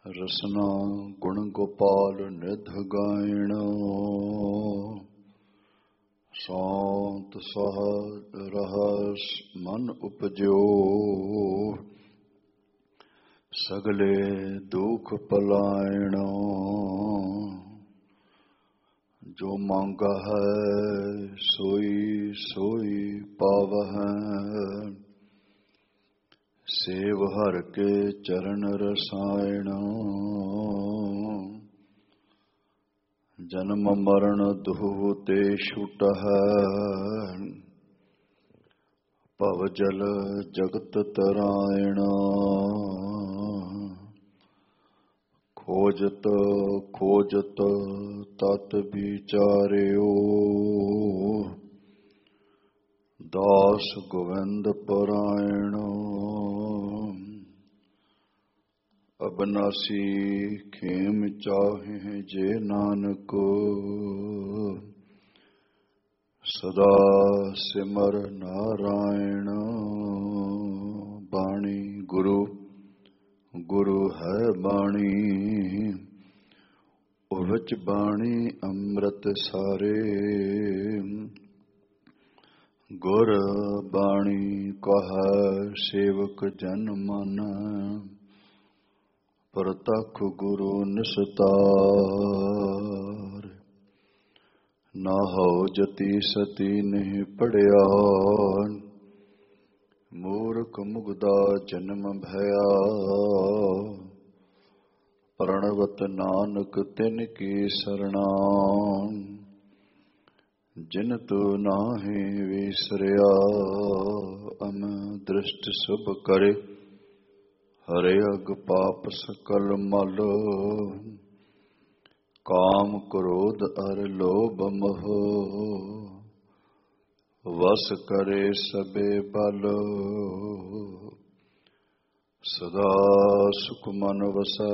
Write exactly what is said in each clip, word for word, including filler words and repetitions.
ਰਸਨਾ ਗੁਣ ਗੋਪਾਲ ਨਿਧ ਗਾਇਣ ਸ਼ਾਂਤ ਸਹਜ ਰਹਸ ਮਨ ਉਪਜਿਓ ਸਗਲੇ ਦੁਖ ਪਲਾਇਣ ਜੋ ਮੰਗਾ ਹੈ ਸੋਈ ਸੋਈ ਪਾਵਹਿ ਸੇਵ ਹਰਿ ਕੇ ਚਰਨ ਰਸਾਇਣ ਜਨਮ ਮਰਨ ਦੁਹ ਤੇ ਛੁਟਹਿ ਭਵ ਜਲ ਜਗਤ ਤਰਾਇਣ ਖੋਜਤ ਖੋਜਤ ਤਤ ਵਿਚਾਰਿਓ ਦਾਸ ਗੋਵਿੰਦ ਪਰਾਇਣ ਅਬਨਾਸੀ ਖੇਮ ਚਾਹੇ ਜੇ ਨਾਨਕ ਸਦਾ ਸਿਮਰ ਨਾਰਾਇਣ ਬਾਣੀ ਗੁਰੂ ਗੁਰੂ ਹੈ ਬਾਣੀ ਉਹ ਵਿੱਚ ਬਾਣੀ ਅੰਮ੍ਰਿਤ ਸਾਰੇ ਗੁਰ ਬਾਣੀ ਕਹੈ ਸੇਵਕ ਜਨ ਮਨ ਪ੍ਰਤੱਖ ਗੁਰੂ ਨਿਸਤਾਰ ਨਾ ਹੋ ਜਤੀ ਸਤੀ ਨਹੀਂ ਪੜਿਆ ਮੂਰਖ ਮੁਗਦਾ ਜਨਮ ਭਇਆ ਪ੍ਰਣਵਤ ਨਾਨਕ ਤਿਨ ਕੀ ਸਰਣਾ ਜਿਨ ਤੂੰ ਨਾਹੀਂ ਵਿਸਰਿਆ ਅਮ ਦ੍ਰਿਸ਼ਟ ਸੁਭ ਕਰੇ ਹਰੇ ਅਗ ਪਾਪ ਸਕਲ ਮਲ ਕਾਮ ਕ੍ਰੋਧ ਅਰ ਲੋਭ ਮੋਹ ਵਸ ਕਰੇ ਸਬੇ ਬਲ ਸਦਾ ਸੁਖ ਮਨ ਵਸੈ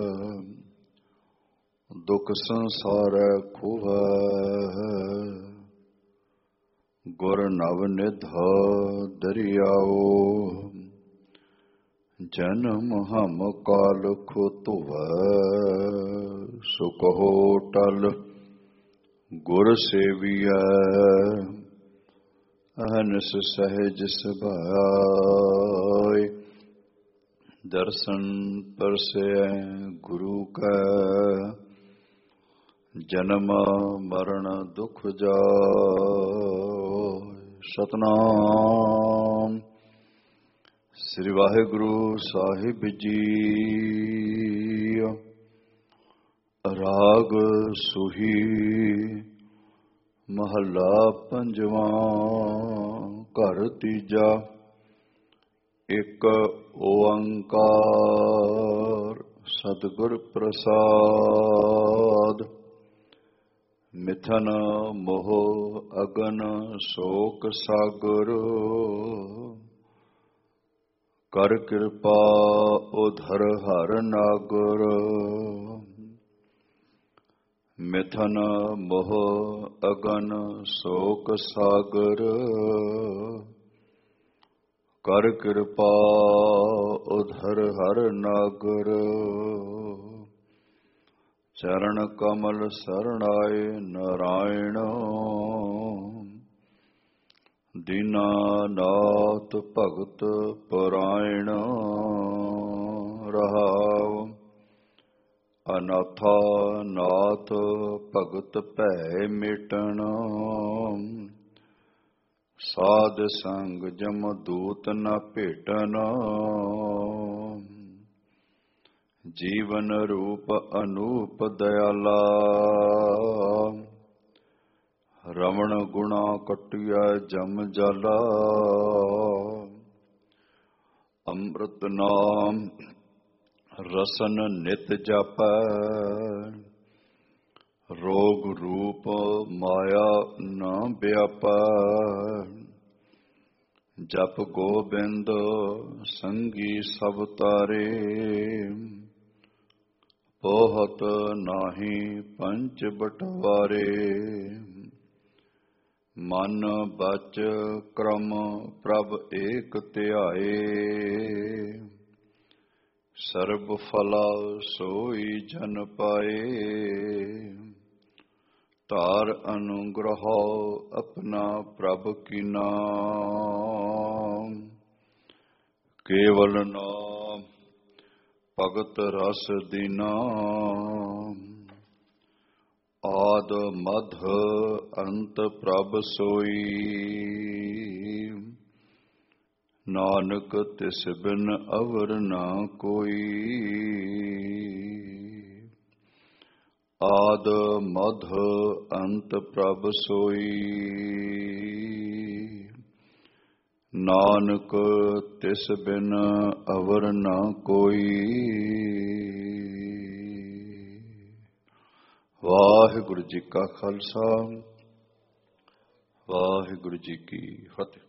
ਦੁਖ ਸੰਸਾਰੈ ਖੋਵੈ ਗੁਰ ਨਵ ਨਿਧ ਦਰਿਆਓ ਜਨਮ ਹਮ ਕਾਲ ਖੋ ਧੁਵੈ ਸੁਖ ਹੋ ਟਲ ਗੁਰ ਸੇਵੀਐ ਅਹਨਿਸ ਸਹਿਜ ਸੁਭਾਇ ਦਰਸ਼ਨ ਪਰਸੈ ਗੁਰੂ ਕੈ ਜਨਮ ਮਰਨ ਦੁਖ ਜਾਇ ਸਤਨਾਮ ਸ੍ਰੀ ਵਾਹਿਗੁਰੂ ਸਾਹਿਬ ਜੀ। ਰਾਗ ਸੁਹੀ ਮਹੱਲਾ ਪੰਜਵਾਂ ਘਰ ਤੀਜਾ ਇੱਕ ਓੰਕਾਰ ਸਤਿਗੁਰ ਪ੍ਰਸਾਦ ਮਿਥਨ ਮੋਹ ਅਗਨ ਸ਼ੋਕ ਸਾਗਰ ਕਰ ਕਿਰਪਾ ਉਧਰ ਹਰ ਨਾਗਰ ਮਿਥਨ ਮੋਹ ਅਗਨ ਸ਼ੋਕ ਸਾਗਰ ਕਰ ਕਿਰਪਾ ਉਧਰ ਹਰ ਨਾਗਰ ਚਰਨ ਕਮਲ ਸਰਣਾਏ ਨਾਰਾਇਣ ਦੀਨਾਨਾਥ ਭਗਤ ਪਰਾਇਣ ਰਹਾਉ ਅਨਾਥਾ ਨਾਥ ਭਗਤ ਭੈ ਮਿਟਣ ਸਾਧ ਸੰਗ ਜਮ ਦੂਤ ਨ ਭੇਟਨ ਜੀਵਨ ਰੂਪ ਅਨੂਪ ਦਇਆਲਾ ਰਮਣ ਗੁਣਾ ਕਟਿਆ ਜਮ ਜਾਲਾ ਅੰਮ੍ਰਿਤ ਨਾਮ ਰਸਨ ਨਿਤ ਜਪੈ ਰੋਗ ਰੂਪ ਮਾਇਆ ਨਾ ਵਿਆਪੈ ਜਪ ਗੋਬਿੰਦ ਸੰਗੀ ਸਭ ਤਾਰੇ ਪੋਹਤ ਨਾਹੀ ਪੰਚ ਬਟਵਾਰੇ ਮਨ ਬਚ ਕਰਮ ਪ੍ਰਭ ਏਕ ਧਿਆਏ ਸਰਬ ਫਲਾ ਸੋਈ ਜਨ ਪਾਏ। ਧਾਰ ਅਨੁਗ੍ਰਹ ਆਪਣਾ ਪ੍ਰਭ ਕੀ ਨਾਮ। ਕੇਵਲ ਨਾਮ ਭਗਤ ਰਸ ਦੀਨਾ। ਆਦ ਮਧ ਅੰਤ ਪ੍ਰਭ ਸੋਈ। ਨਾਨਕ ਤਿਸ ਬਿਨ ਅਵਰ ਨਾ ਕੋਈ। ਆਦ ਮਧ ਅੰਤ ਪ੍ਰਭ ਸੋਈ। ਨਾਨਕ ਤਿਸ ਬਿਨ ਅਵਰ ਨਾ ਕੋਈ। ਵਾਹਿਗੁਰੂ ਜੀ ਕਾ ਖਾਲਸਾ, ਵਾਹਿਗੁਰੂ ਜੀ ਕੀ ਫਤਿਹ।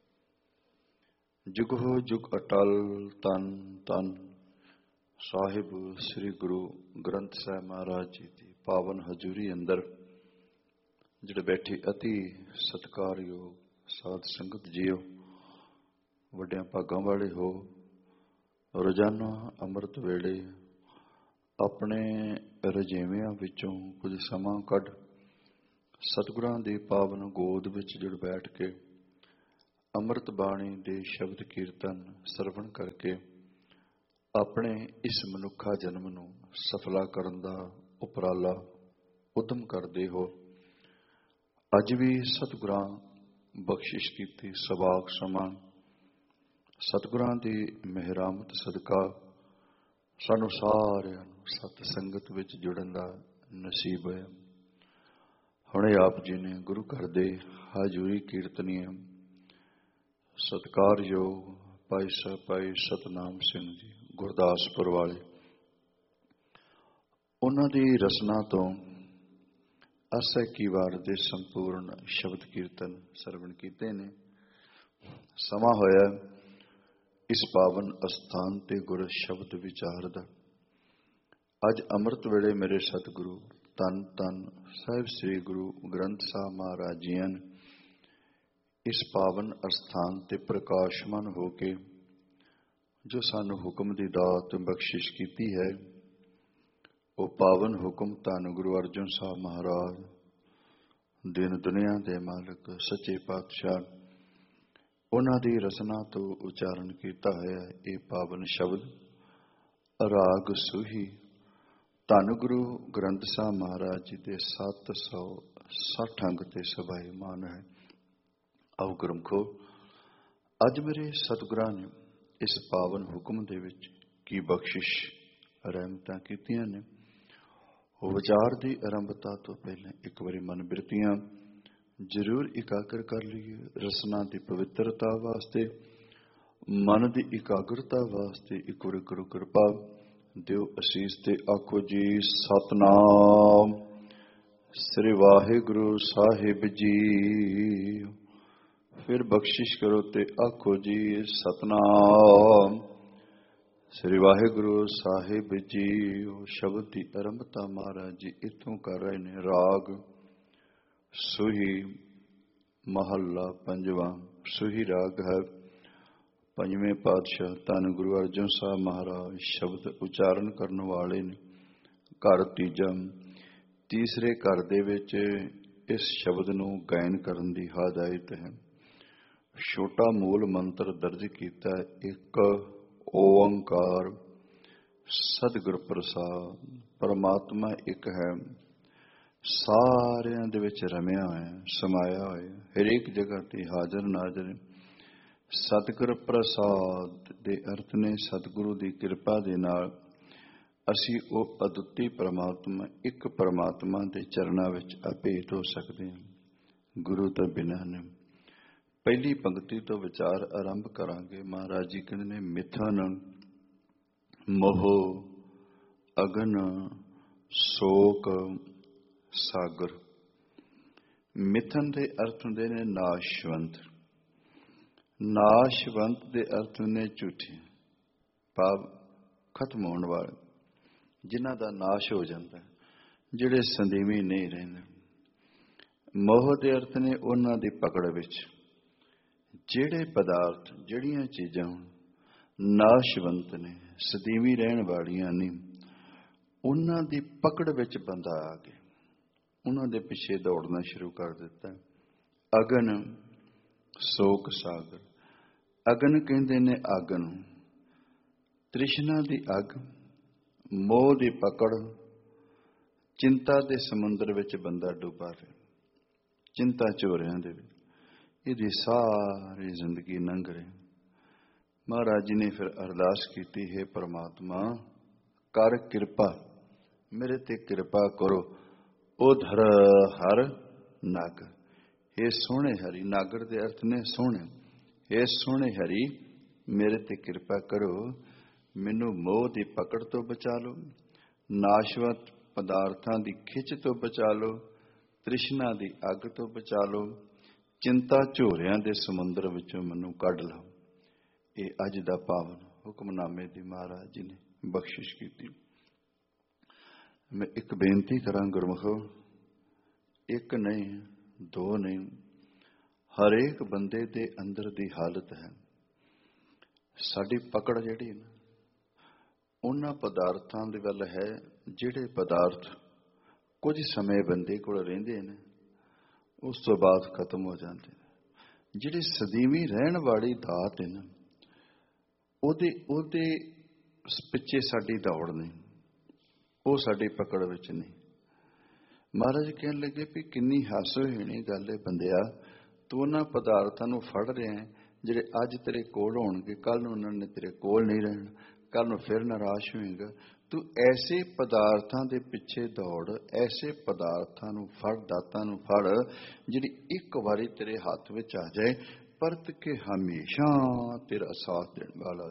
ਜੁਗੋ ਜੁਗ ਅਟਲ ਤਨ ਤਨ ਸਾਹਿਬ ਸ੍ਰੀ ਗੁਰੂ ਗ੍ਰੰਥ ਸਾਹਿਬ ਮਹਾਰਾਜ ਜੀ ਦੀ ਪਾਵਨ ਹਜ਼ੂਰੀ ਅੰਦਰ ਜਿਹੜੇ ਬੈਠੇ ਅਤੀ ਸਤਿਕਾਰਯੋਗ ਸਾਧ ਸੰਗਤ ਜੀਓ, ਵੱਡਿਆਂ ਭਾਗਾਂ ਵਾਲੇ ਹੋ। ਰੋਜ਼ਾਨਾ ਅੰਮ੍ਰਿਤ ਵੇਲੇ ਆਪਣੇ ਰਜੇਵਿਆਂ ਵਿੱਚੋਂ ਕੁਝ ਸਮਾਂ ਕੱਢ ਸਤਿਗੁਰਾਂ ਦੀ ਪਾਵਨ ਗੋਦ ਵਿੱਚ ਜੁੜ ਬੈਠ ਕੇ ਅੰਮ੍ਰਿਤ ਬਾਣੀ ਦੇ ਸ਼ਬਦ ਕੀਰਤਨ ਸਰਵਣ ਕਰਕੇ ਆਪਣੇ ਇਸ ਮਨੁੱਖਾ ਜਨਮ ਨੂੰ ਸਫਲਾ ਕਰਨ ਦਾ ਉਪਰਾਲਾ ਉਦਮ ਕਰਦੇ ਹੋ। ਅੱਜ ਵੀ ਸਤਿਗੁਰਾਂ ਬਖਸ਼ਿਸ਼ ਕੀਤੀ ਸਵਾਕ ਸਮਾਂ ਸਤਿਗੁਰਾਂ ਦੀ ਮਿਹਰਾਮਤ ਸਦਕਾ ਸਾਨੂੰ ਸਾਰਿਆਂ ਨੂੰ ਸਤ ਸੰਗਤ ਵਿੱਚ ਜੁੜਨ ਦਾ ਨਸੀਬ ਹੋਇਆ। ਹੁਣੇ ਆਪ ਜੀ ਨੇ ਗੁਰੂ ਘਰ ਦੇ ਹਾਜ਼ੂਰੀ ਕੀਰਤਨੀਏ ਸਤਿਕਾਰਯੋਗ ਭਾਈ ਸਾਹਿਬ ਭਾਈ ਸਤਨਾਮ ਸਿੰਘ ਜੀ ਗੁਰਦਾਸਪੁਰ ਵਾਲੇ, ਉਹਨਾਂ ਦੀ ਰਸਨਾ ਤੋਂ ਅਸੈ ਕੀ ਵਾਰ ਦੇ ਸੰਪੂਰਨ ਸ਼ਬਦ ਕੀਰਤਨ ਸਰਵਣ ਕੀਤੇ ਨੇ। ਸਮਾਂ ਹੋਇਆ ਇਸ ਪਾਵਨ ਅਸਥਾਨ ਤੇ ਗੁਰ ਸ਼ਬਦ ਵਿਚਾਰ ਦਾ। ਅੱਜ ਅੰਮ੍ਰਿਤ ਵੇਲੇ ਮੇਰੇ ਸਤਿਗੁਰੂ ਧੰਨ ਧੰਨ ਸਾਹਿਬ ਸ੍ਰੀ ਗੁਰੂ ਗ੍ਰੰਥ ਸਾਹਿਬ ਮਹਾਰਾਜ ਜੀਆਂ ਨੇ ਇਸ ਪਾਵਨ ਅਸਥਾਨ ਤੇ ਪ੍ਰਕਾਸ਼ਮਾਨ ਹੋ ਕੇ ਜੋ ਸਾਨੂੰ ਹੁਕਮ ਦੀ ਦਾਤ ਬਖਸ਼ਿਸ਼ ਕੀਤੀ ਹੈ, ਉਹ ਪਾਵਨ ਹੁਕਮ ਧੰਨ ਗੁਰੂ ਅਰਜਨ ਸਾਹਿਬ ਮਹਾਰਾਜ ਦਿਨ ਦੁਨੀਆ ਦੇ ਮਾਲਕ ਸੱਚੇ ਪਾਤਸ਼ਾਹ ਉਹਨਾਂ ਦੀ ਰਸਨਾ ਤੋਂ ਉਚਾਰਨ ਕੀਤਾ ਹੋਇਆ ਇਹ ਪਾਵਨ ਸ਼ਬਦ ਰਾਗ ਸੂਹੀ ਧੰਨ ਗੁਰੂ ਗ੍ਰੰਥ ਸਾਹਿਬ ਮਹਾਰਾਜ ਜੀ ਦੇ ਸੱਤ ਸੌ ਸੱਠ ਅੰਗ ਤੇ ਸਭਾਇਮਾਨ ਹੈ। ਆਓ ਗੁਰਮਖੋ, ਅੱਜ ਮੇਰੇ ਸਤਿਗੁਰਾਂ ਨੇ ਇਸ ਪਾਵਨ ਹੁਕਮ ਦੇ ਵਿੱਚ ਕੀ ਬਖਸ਼ਿਸ਼ ਰਹਿਮਤਾਂ ਕੀਤੀਆਂ ਨੇ, ਉਹ ਵਿਚਾਰ ਦੀ ਆਰੰਭਤਾ ਤੋਂ ਪਹਿਲਾਂ ਇੱਕ ਵਾਰੀ ਮਨ ਬਿਰਤੀਆਂ ਜ਼ਰੂਰ ਇਕਾਗਰ ਕਰ ਲਈਏ। ਰਸਨਾ ਦੀ ਪਵਿੱਤਰਤਾ ਵਾਸਤੇ, ਮਨ ਦੀ ਇਕਾਗਰਤਾ ਵਾਸਤੇ ਇੱਕ ਵਾਰੀ ਗੁਰੂ ਕਿਰਪਾ ਦਿਓ ਅਸੀਸ ਤੇ ਆਖੋ ਜੀ ਸਤਨਾਮ ਸ੍ਰੀ ਵਾਹਿਗੁਰੂ ਸਾਹਿਬ ਜੀ। ਫਿਰ ਬਖਸ਼ਿਸ਼ ਕਰੋ ਤੇ ਆਖੋ ਜੀ ਸਤਨਾਮ ਸ੍ਰੀ ਵਾਹਿਗੁਰੂ ਸਾਹਿਬ ਜੀ। ਉਹ ਸ਼ਬਦ ਦੀ ਆਰੰਭਤਾ ਮਹਾਰਾਜ ਜੀ ਇੱਥੋਂ ਕਰ ਰਹੇ ਨੇ। ਰਾਗ ਸੂਹੀ ਮਹੱਲਾ ਪੰਜਵਾਂ। ਸੂਹੀ ਰਾਗ ਹੈ। ਪੰਜਵੇਂ ਪਾਤਸ਼ਾਹ ਧੰਨ ਗੁਰੂ ਅਰਜਨ ਸਾਹਿਬ ਮਹਾਰਾਜ ਸ਼ਬਦ ਉਚਾਰਨ ਕਰਨ ਵਾਲੇ ਨੇ। ਘਰ ਤੀਜਾ, ਤੀਸਰੇ ਘਰ ਦੇ ਵਿੱਚ ਇਸ ਸ਼ਬਦ ਨੂੰ ਗਾਇਨ ਕਰਨ ਦੀ ਹਦਾਇਤ ਹੈ। ਛੋਟਾ ਮੂਲ ਮੰਤਰ ਦਰਜ ਕੀਤਾ, ਇੱਕ ਓੰਕਾਰ ਸਤਿਗੁਰ ਪ੍ਰਸਾਦ। ਪਰਮਾਤਮਾ ਇੱਕ ਹੈ, ਸਾਰਿਆਂ ਦੇ ਵਿੱਚ ਰਮਿਆ ਹੋਇਆ, ਸਮਾਇਆ ਹੋਇਆ, ਹਰੇਕ ਜਗ੍ਹਾ ਤੇ ਹਾਜ਼ਰ ਨਾਜ਼ਰ। ਸਤਿਗੁਰ ਪ੍ਰਸਾਦ ਦੇ ਅਰਥ ਨੇ ਸਤਿਗੁਰੂ ਦੀ ਕਿਰਪਾ ਦੇ ਨਾਲ ਅਸੀਂ ਉਹ ਅਦੁੱਤੀ ਪਰਮਾਤਮਾ, ਇੱਕ ਪਰਮਾਤਮਾ ਦੇ ਚਰਨਾਂ ਵਿੱਚ ਅਭੇਟ ਹੋ ਸਕਦੇ ਹਾਂ, ਗੁਰੂ ਤੋਂ ਬਿਨਾਂ ਨਹੀਂ। ਪਹਿਲੀ ਪੰਕਤੀ ਤੋਂ ਵਿਚਾਰ ਆਰੰਭ ਕਰਾਂਗੇ। ਮਹਾਰਾਜ ਜੀ ਕਹਿੰਦੇ ਨੇ, ਮਿਥਨ ਮੋਹ ਅਗਨ ਸੋਕ ਸਾਗਰ। ਮਿਥਨ ਦੇ ਅਰਥ ਹੁੰਦੇ ਨੇ ਨਾਸ਼ਵੰਤ। ਨਾਸ਼ਵੰਤ ਦੇ ਅਰਥ ਨੇ ਝੂਠੇ, ਭਾਵ ਖਤਮ ਹੋਣ ਵਾਲੇ, ਜਿਨ੍ਹਾਂ ਦਾ ਨਾਸ਼ ਹੋ ਜਾਂਦਾ, ਜਿਹੜੇ ਸੰਦੀਵੀ ਨਹੀਂ ਰਹਿੰਦੇ। ਮੋਹ ਦੇ ਅਰਥ ਨੇ ਉਹਨਾਂ ਦੀ ਪਕੜ ਵਿੱਚ, ਜਿਹੜੇ ਪਦਾਰਥ, ਜਿਹੜੀਆਂ ਚੀਜ਼ਾਂ ਨਾਸ਼ਵੰਤ ਨੇ, ਸਦੀਵੀ ਰਹਿਣ ਵਾਲੀਆਂ ਨਹੀਂ, ਉਹਨਾਂ ਦੀ ਪਕੜ ਵਿੱਚ ਬੰਦਾ ਆ ਗਿਆ, ਉਹਨਾਂ ਦੇ ਪਿੱਛੇ ਦੌੜਨਾ ਸ਼ੁਰੂ ਕਰ ਦਿੱਤਾ। ਅਗਨ ਸੋਕ ਸਾਗਰ, ਅਗਨ ਕਹਿੰਦੇ ਨੇ ਅੱਗ ਨੂੰ, ਤ੍ਰਿਸ਼ਨਾ ਦੀ ਅੱਗ, ਮੋਹ ਦੀ ਪਕੜ, ਚਿੰਤਾ ਦੇ ਸਮੁੰਦਰ ਵਿੱਚ ਬੰਦਾ ਡੁੱਬਾ ਪਿਆ, ਚਿੰਤਾ ਝੋਰਿਆਂ ਦੇ ਵਿੱਚ ਇਹਦੀ ਸਾਰੀ ਜ਼ਿੰਦਗੀ ਲੰਘ ਰਹੀ। ਮਹਾਰਾਜ ਜੀ ਨੇ ਫਿਰ ਅਰਦਾਸ ਕੀਤੀ, ਹੈ ਪ੍ਰਮਾਤਮਾ ਕਰ ਕਿਰਪਾ, ਮੇਰੇ ਤੇ ਕਿਰਪਾ ਕਰੋ। ਉਧਰ ਹਰ ਨਾਗਰ, ਇਹ ਸੋਹਣੇ ਹਰੀ, ਨਾਗਰ ਦੇ ਅਰਥ ਨੇ ਸੋਹਣੇ, ਇਹ ਸੋਹਣੇ ਹਰੀ ਮੇਰੇ ਤੇ ਕਿਰਪਾ ਕਰੋ, ਮੈਨੂੰ ਮੋਹ ਦੀ ਪਕੜ ਤੋਂ ਬਚਾ ਲਓ, ਨਾਸ਼ਵਤ ਪਦਾਰਥਾਂ ਦੀ ਖਿੱਚ ਤੋਂ ਬਚਾ ਲਓ, ਤ੍ਰਿਸ਼ਨਾ ਦੀ ਅੱਗ ਤੋਂ ਬਚਾ ਲਓ, ਚਿੰਤਾ ਝੋਰਿਆਂ ਦੇ ਸਮੁੰਦਰ ਵਿੱਚੋਂ ਮੈਨੂੰ ਕੱਢ ਲਓ। ਇਹ ਅੱਜ ਦਾ ਪਾਵਨ ਹੁਕਮਨਾਮੇ ਦੀ ਮਹਾਰਾਜ ਜੀ ਨੇ ਬਖਸ਼ਿਸ਼ ਕੀਤੀ। ਮੈਂ ਇੱਕ ਬੇਨਤੀ ਕਰਾਂ ਗੁਰਮੁਖੋ, ਇੱਕ ਨਹੀਂ ਦੋ ਨਹੀਂ, ਹਰੇਕ ਬੰਦੇ ਦੇ ਅੰਦਰ ਦੀ ਹਾਲਤ ਹੈ, ਸਾਡੀ ਪਕੜ ਜਿਹੜੀ ਨਾ ਉਹਨਾਂ ਪਦਾਰਥਾਂ ਦੇ ਵੱਲ ਹੈ, ਜਿਹੜੇ ਪਦਾਰਥ ਕੁਝ ਸਮੇਂ ਬੰਦੇ ਕੋਲ ਰਹਿੰਦੇ ਨੇ, ਉਸ ਤੋਂ ਬਾਅਦ ਖਤਮ ਹੋ ਜਾਂਦੇ ਨੇ। ਜਿਹੜੀ ਸਦੀਵੀ ਰਹਿਣ ਵਾਲੀ ਦਾਤ ਹੈ ਨਾ, ਉਹਦੇ ਉਹਦੇ ਪਿੱਛੇ ਸਾਡੀ ਦੌੜ ਨਹੀਂ, ਉਹ ਸਾਡੀ ਪਕੜ ਵਿੱਚ ਨਹੀਂ। ਮਹਾਰਾਜ ਕਹਿਣ ਲੱਗੇ ਵੀ ਕਿੰਨੀ ਹਾਸੋਹੀਣੀ ਗੱਲ ਹੈ ਬੰਦਿਆ, ਤੂੰ ਉਹਨਾਂ ਪਦਾਰਥਾਂ ਨੂੰ ਫੜ ਰਿਹਾ ਜਿਹੜੇ ਅੱਜ ਤੇਰੇ ਕੋਲ ਹੋਣਗੇ, ਕੱਲ ਨੂੰ ਉਹਨਾਂ ਨੇ ਤੇਰੇ ਕੋਲ ਨਹੀਂ ਰਹਿਣਾ, ਕੱਲ ਨੂੰ ਫਿਰ ਨਿਰਾਸ਼ ਹੋਏਗਾ। ਤੂੰ ਐਸੇ ਪਦਾਰਥਾਂ ਦੇ ਪਿੱਛੇ ਦੌੜ, ਐਸੇ ਪਦਾਰਥਾਂ ਨੂੰ ਫੜ, ਦਾਤਾਂ ਨੂੰ ਫੜ ਜਿਹੜੀ ਇੱਕ ਵਾਰੀ ਤੇਰੇ ਹੱਥ ਵਿੱਚ ਆ ਜਾਏ, ਪਰਤ ਕੇ ਹਮੇਸ਼ਾ ਤੇਰਾ ਸਾਥ ਦੇਣ ਵਾਲਾ।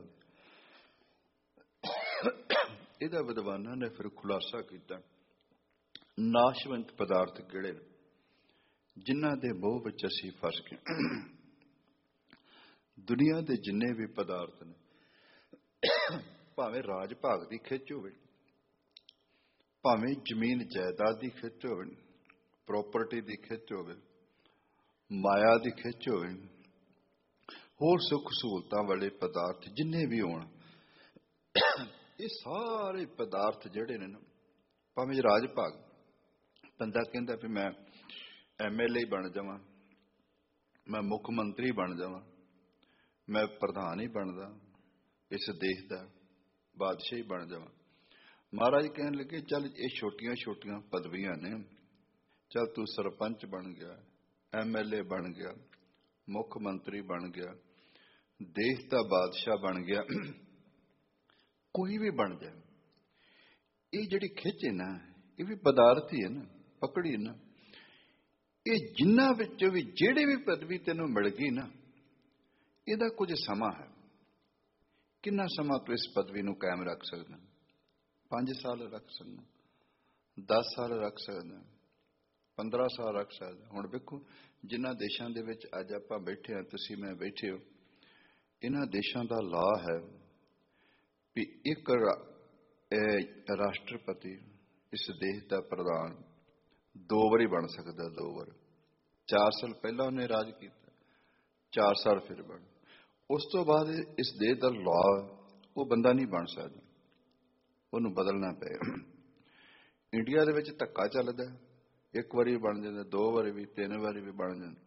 ਇਹਦਾ ਵਿਦਵਾਨਾਂ ਨੇ ਫਿਰ ਖੁਲਾਸਾ ਕੀਤਾ, ਨਾਸ਼ਵੰਤ ਪਦਾਰਥ ਕਿਹੜੇ ਨੇ ਜਿਨ੍ਹਾਂ ਦੇ ਮੋਹ ਵਿੱਚ ਅਸੀਂ ਫਸ ਗਏ। ਦੁਨੀਆ ਦੇ ਜਿੰਨੇ ਵੀ ਪਦਾਰਥ ਨੇ, ਭਾਵੇਂ ਰਾਜ ਭਾਗ ਦੀ ਖਿੱਚ ਹੋਵੇ, ਭਾਵੇਂ ਜ਼ਮੀਨ ਜਾਇਦਾਦ ਦੀ ਖਿੱਚ ਹੋਵੇ, ਪ੍ਰੋਪਰਟੀ ਦੀ ਖਿੱਚ ਹੋਵੇ, ਮਾਇਆ ਦੀ ਖਿੱਚ ਹੋਵੇ, ਹੋਰ ਸੁੱਖ ਸਹੂਲਤਾਂ ਵਾਲੇ ਪਦਾਰਥ ਜਿੰਨੇ ਵੀ ਹੋਣ, ਇਹ ਸਾਰੇ ਪਦਾਰਥ ਜਿਹੜੇ ਨੇ ਨਾ, ਭਾਵੇਂ ਰਾਜ ਭਾਗ, ਬੰਦਾ ਕਹਿੰਦਾ ਵੀ ਮੈਂ ਐਮ ਐਲ ਏ ਬਣ ਜਾਵਾਂ, ਮੈਂ ਮੁੱਖ ਮੰਤਰੀ ਬਣ ਜਾਵਾਂ, ਮੈਂ ਪ੍ਰਧਾਨ ਹੀ ਬਣਦਾ ਇਸ ਦੇਸ਼ ਦਾ, ਬਾਦਸ਼ਾਹ ਹੀ ਬਣ ਜਾਵਾਂ। ਮਹਾਰਾਜ ਕਹਿਣ ਲੱਗੇ ਚੱਲ ਇਹ ਛੋਟੀਆਂ ਛੋਟੀਆਂ ਪਦਵੀਆਂ ਨੇ, ਚੱਲ ਤੂੰ ਸਰਪੰਚ ਬਣ ਗਿਆ, ਐਮ ਐਲ ਏ ਬਣ ਗਿਆ, ਮੁੱਖ ਮੰਤਰੀ ਬਣ ਗਿਆ, ਦੇਸ਼ ਦਾ ਬਾਦਸ਼ਾਹ ਬਣ ਗਿਆ, ਕੋਈ ਵੀ ਬਣ ਜਾਏ, ਇਹ ਜਿਹੜੀ ਖਿੱਚ ਹੈ ਨਾ, ਇਹ ਵੀ ਪਦਾਰਥ ਹੀ ਹੈ ਨਾ, ਪਕੜੀ ਨਾ। ਇਹ ਜਿੰਨਾਂ ਵਿੱਚੋਂ ਵੀ ਜਿਹੜੇ ਵੀ ਪਦਵੀ ਤੈਨੂੰ ਮਿਲ ਗਈ ਨਾ, ਇਹਦਾ ਕੁਝ ਸਮਾਂ ਹੈ। ਕਿੰਨਾ ਸਮਾਂ ਤੂੰ ਇਸ ਪਦਵੀ ਨੂੰ ਕਾਇਮ ਰੱਖ ਸਕਦਾ? ਪੰਜ ਸਾਲ ਰੱਖ ਸਕਦਾ, ਦਸ ਸਾਲ ਰੱਖ ਸਕਦਾ, ਪੰਦਰਾਂ ਸਾਲ ਰੱਖ ਸਕਦਾ। ਹੁਣ ਵੇਖੋ ਜਿਨ੍ਹਾਂ ਦੇਸ਼ਾਂ ਦੇ ਵਿੱਚ ਅੱਜ ਆਪਾਂ ਬੈਠੇ ਹਾਂ, ਤੁਸੀਂ ਮੈਂ ਬੈਠੇ ਹੋ, ਇਹਨਾਂ ਦੇਸ਼ਾਂ ਦਾ ਲਾਅ ਹੈ ਵੀ ਇੱਕ ਰਾਸ਼ਟਰਪਤੀ, ਇਸ ਦੇਸ਼ ਦਾ ਪ੍ਰਧਾਨ ਦੋ ਵਾਰੀ ਬਣ ਸਕਦਾ, ਦੋ ਵਾਰ। ਚਾਰ ਸਾਲ ਪਹਿਲਾਂ ਉਹਨੇ ਰਾਜ ਕੀਤਾ, ਚਾਰ ਸਾਲ ਫਿਰ ਬਣ, ਉਸ ਤੋਂ ਬਾਅਦ ਇਸ ਦੇਸ਼ ਦਾ ਲਾਅ ਉਹ ਬੰਦਾ ਨਹੀਂ ਬਣ ਸਕਦਾ, ਉਹਨੂੰ ਬਦਲਣਾ ਪਏਗਾ। ਇੰਡੀਆ ਦੇ ਵਿੱਚ ਧੱਕਾ ਚੱਲਦਾ, ਇੱਕ ਵਾਰੀ ਬਣ ਜਾਂਦਾ, ਦੋ ਵਾਰੀ ਵੀ, ਤਿੰਨ ਵਾਰੀ ਵੀ ਬਣ ਜਾਂਦਾ।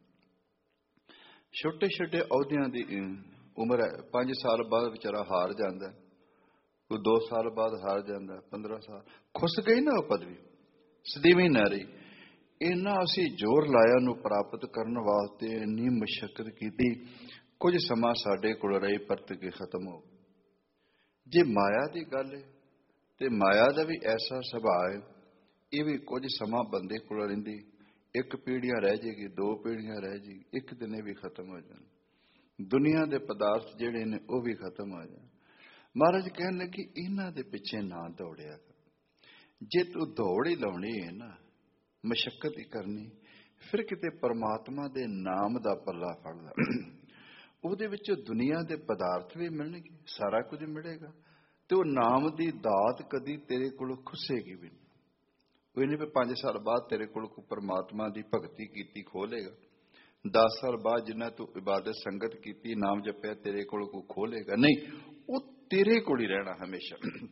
ਛੋਟੇ ਛੋਟੇ ਅਹੁਦਿਆਂ ਦੀ ਉਮਰ ਹੈ, ਪੰਜ ਸਾਲ ਬਾਅਦ ਵਿਚਾਰਾ ਹਾਰ ਜਾਂਦਾ, ਕੋਈ ਦੋ ਸਾਲ ਬਾਅਦ ਹਾਰ ਜਾਂਦਾ, ਪੰਦਰਾਂ ਸਾਲ ਖੁੱਸ ਗਈ ਨਾ ਉਹ ਪਦਵੀ, ਸਦੀਵੀ ਨਾ ਰਹੀ। ਇੰਨਾ ਅਸੀਂ ਜ਼ੋਰ ਲਾਇਆ ਨੂੰ ਪ੍ਰਾਪਤ ਕਰਨ ਵਾਸਤੇ, ਇੰਨੀ ਮੁਸ਼ੱਕਤ ਕੀਤੀ, ਕੁਝ ਸਮਾਂ ਸਾਡੇ ਕੋਲ ਰਹੀ, ਪਰਤ ਕੇ ਖਤਮ ਹੋ। ਜੇ ਮਾਇਆ ਦੀ ਗੱਲ ਹੈ ਤੇ ਮਾਇਆ ਦਾ ਵੀ ਐਸਾ ਸੁਭਾਅ ਹੈ, ਇਹ ਵੀ ਕੁਝ ਸਮਾਂ ਬੰਦੇ ਕੋਲ ਰਹਿੰਦੀ, ਇੱਕ ਪੀੜ੍ਹੀਆਂ ਰਹਿ ਜਾਏਗੀ, ਦੋ ਪੀੜ੍ਹੀਆਂ ਰਹਿ ਜਾਏਗੀ, ਇੱਕ ਦਿਨ ਵੀ ਖਤਮ ਹੋ ਜਾਣ। ਦੁਨੀਆ ਦੇ ਪਦਾਰਥ ਜਿਹੜੇ ਨੇ ਉਹ ਵੀ ਖਤਮ ਹੋ ਜਾਣ। ਮਹਾਰਾਜ ਕਹਿਣ ਲੱਗੇ ਇਹਨਾਂ ਦੇ ਪਿੱਛੇ ਨਾ ਦੌੜਿਆ ਕਰ। ਜੇ ਤੂੰ ਦੌੜ ਹੀ ਲਾਉਣੀ ਹੈ ਨਾ, ਮਸ਼ੱਕਤ ਹੀ ਕਰਨੀ, ਫਿਰ ਕਿਤੇ ਪਰਮਾਤਮਾ ਦੇ ਨਾਮ ਦਾ ਪੱਲਾ ਫੜ ਲੈ, ਉਹਦੇ ਵਿੱਚ ਦੁਨੀਆ ਦੇ ਪਦਾਰਥ ਵੀ ਮਿਲਣਗੇ, ਸਾਰਾ ਕੁਝ ਮਿਲੇਗਾ, ਤੇ ਉਹ ਨਾਮ ਦੀ ਦਾਤ ਕਦੀ ਤੇਰੇ ਕੋਲ ਖੁੱਸੇਗੀ ਵੀ ਨਹੀਂ। ਉਹ ਨਹੀਂ ਵੀ ਪੰਜ ਸਾਲ ਬਾਅਦ ਤੇਰੇ ਕੋਲ ਕੋਈ ਪਰਮਾਤਮਾ ਦੀ ਭਗਤੀ ਕੀਤੀ ਖੋਲੇਗਾ, ਦਸ ਸਾਲ ਬਾਅਦ ਜਿੰਨਾ ਤੂੰ ਇਬਾਦਤ ਸੰਗਤ ਕੀਤੀ, ਨਾਮ ਜਪਿਆ, ਤੇਰੇ ਕੋਲ ਕੋਈ ਖੋਲੇਗਾ ਨਹੀਂ। ਉਹ ਤੇਰੇ ਕੋਲ ਹੀ ਰਹਿਣਾ ਹਮੇਸ਼ਾ।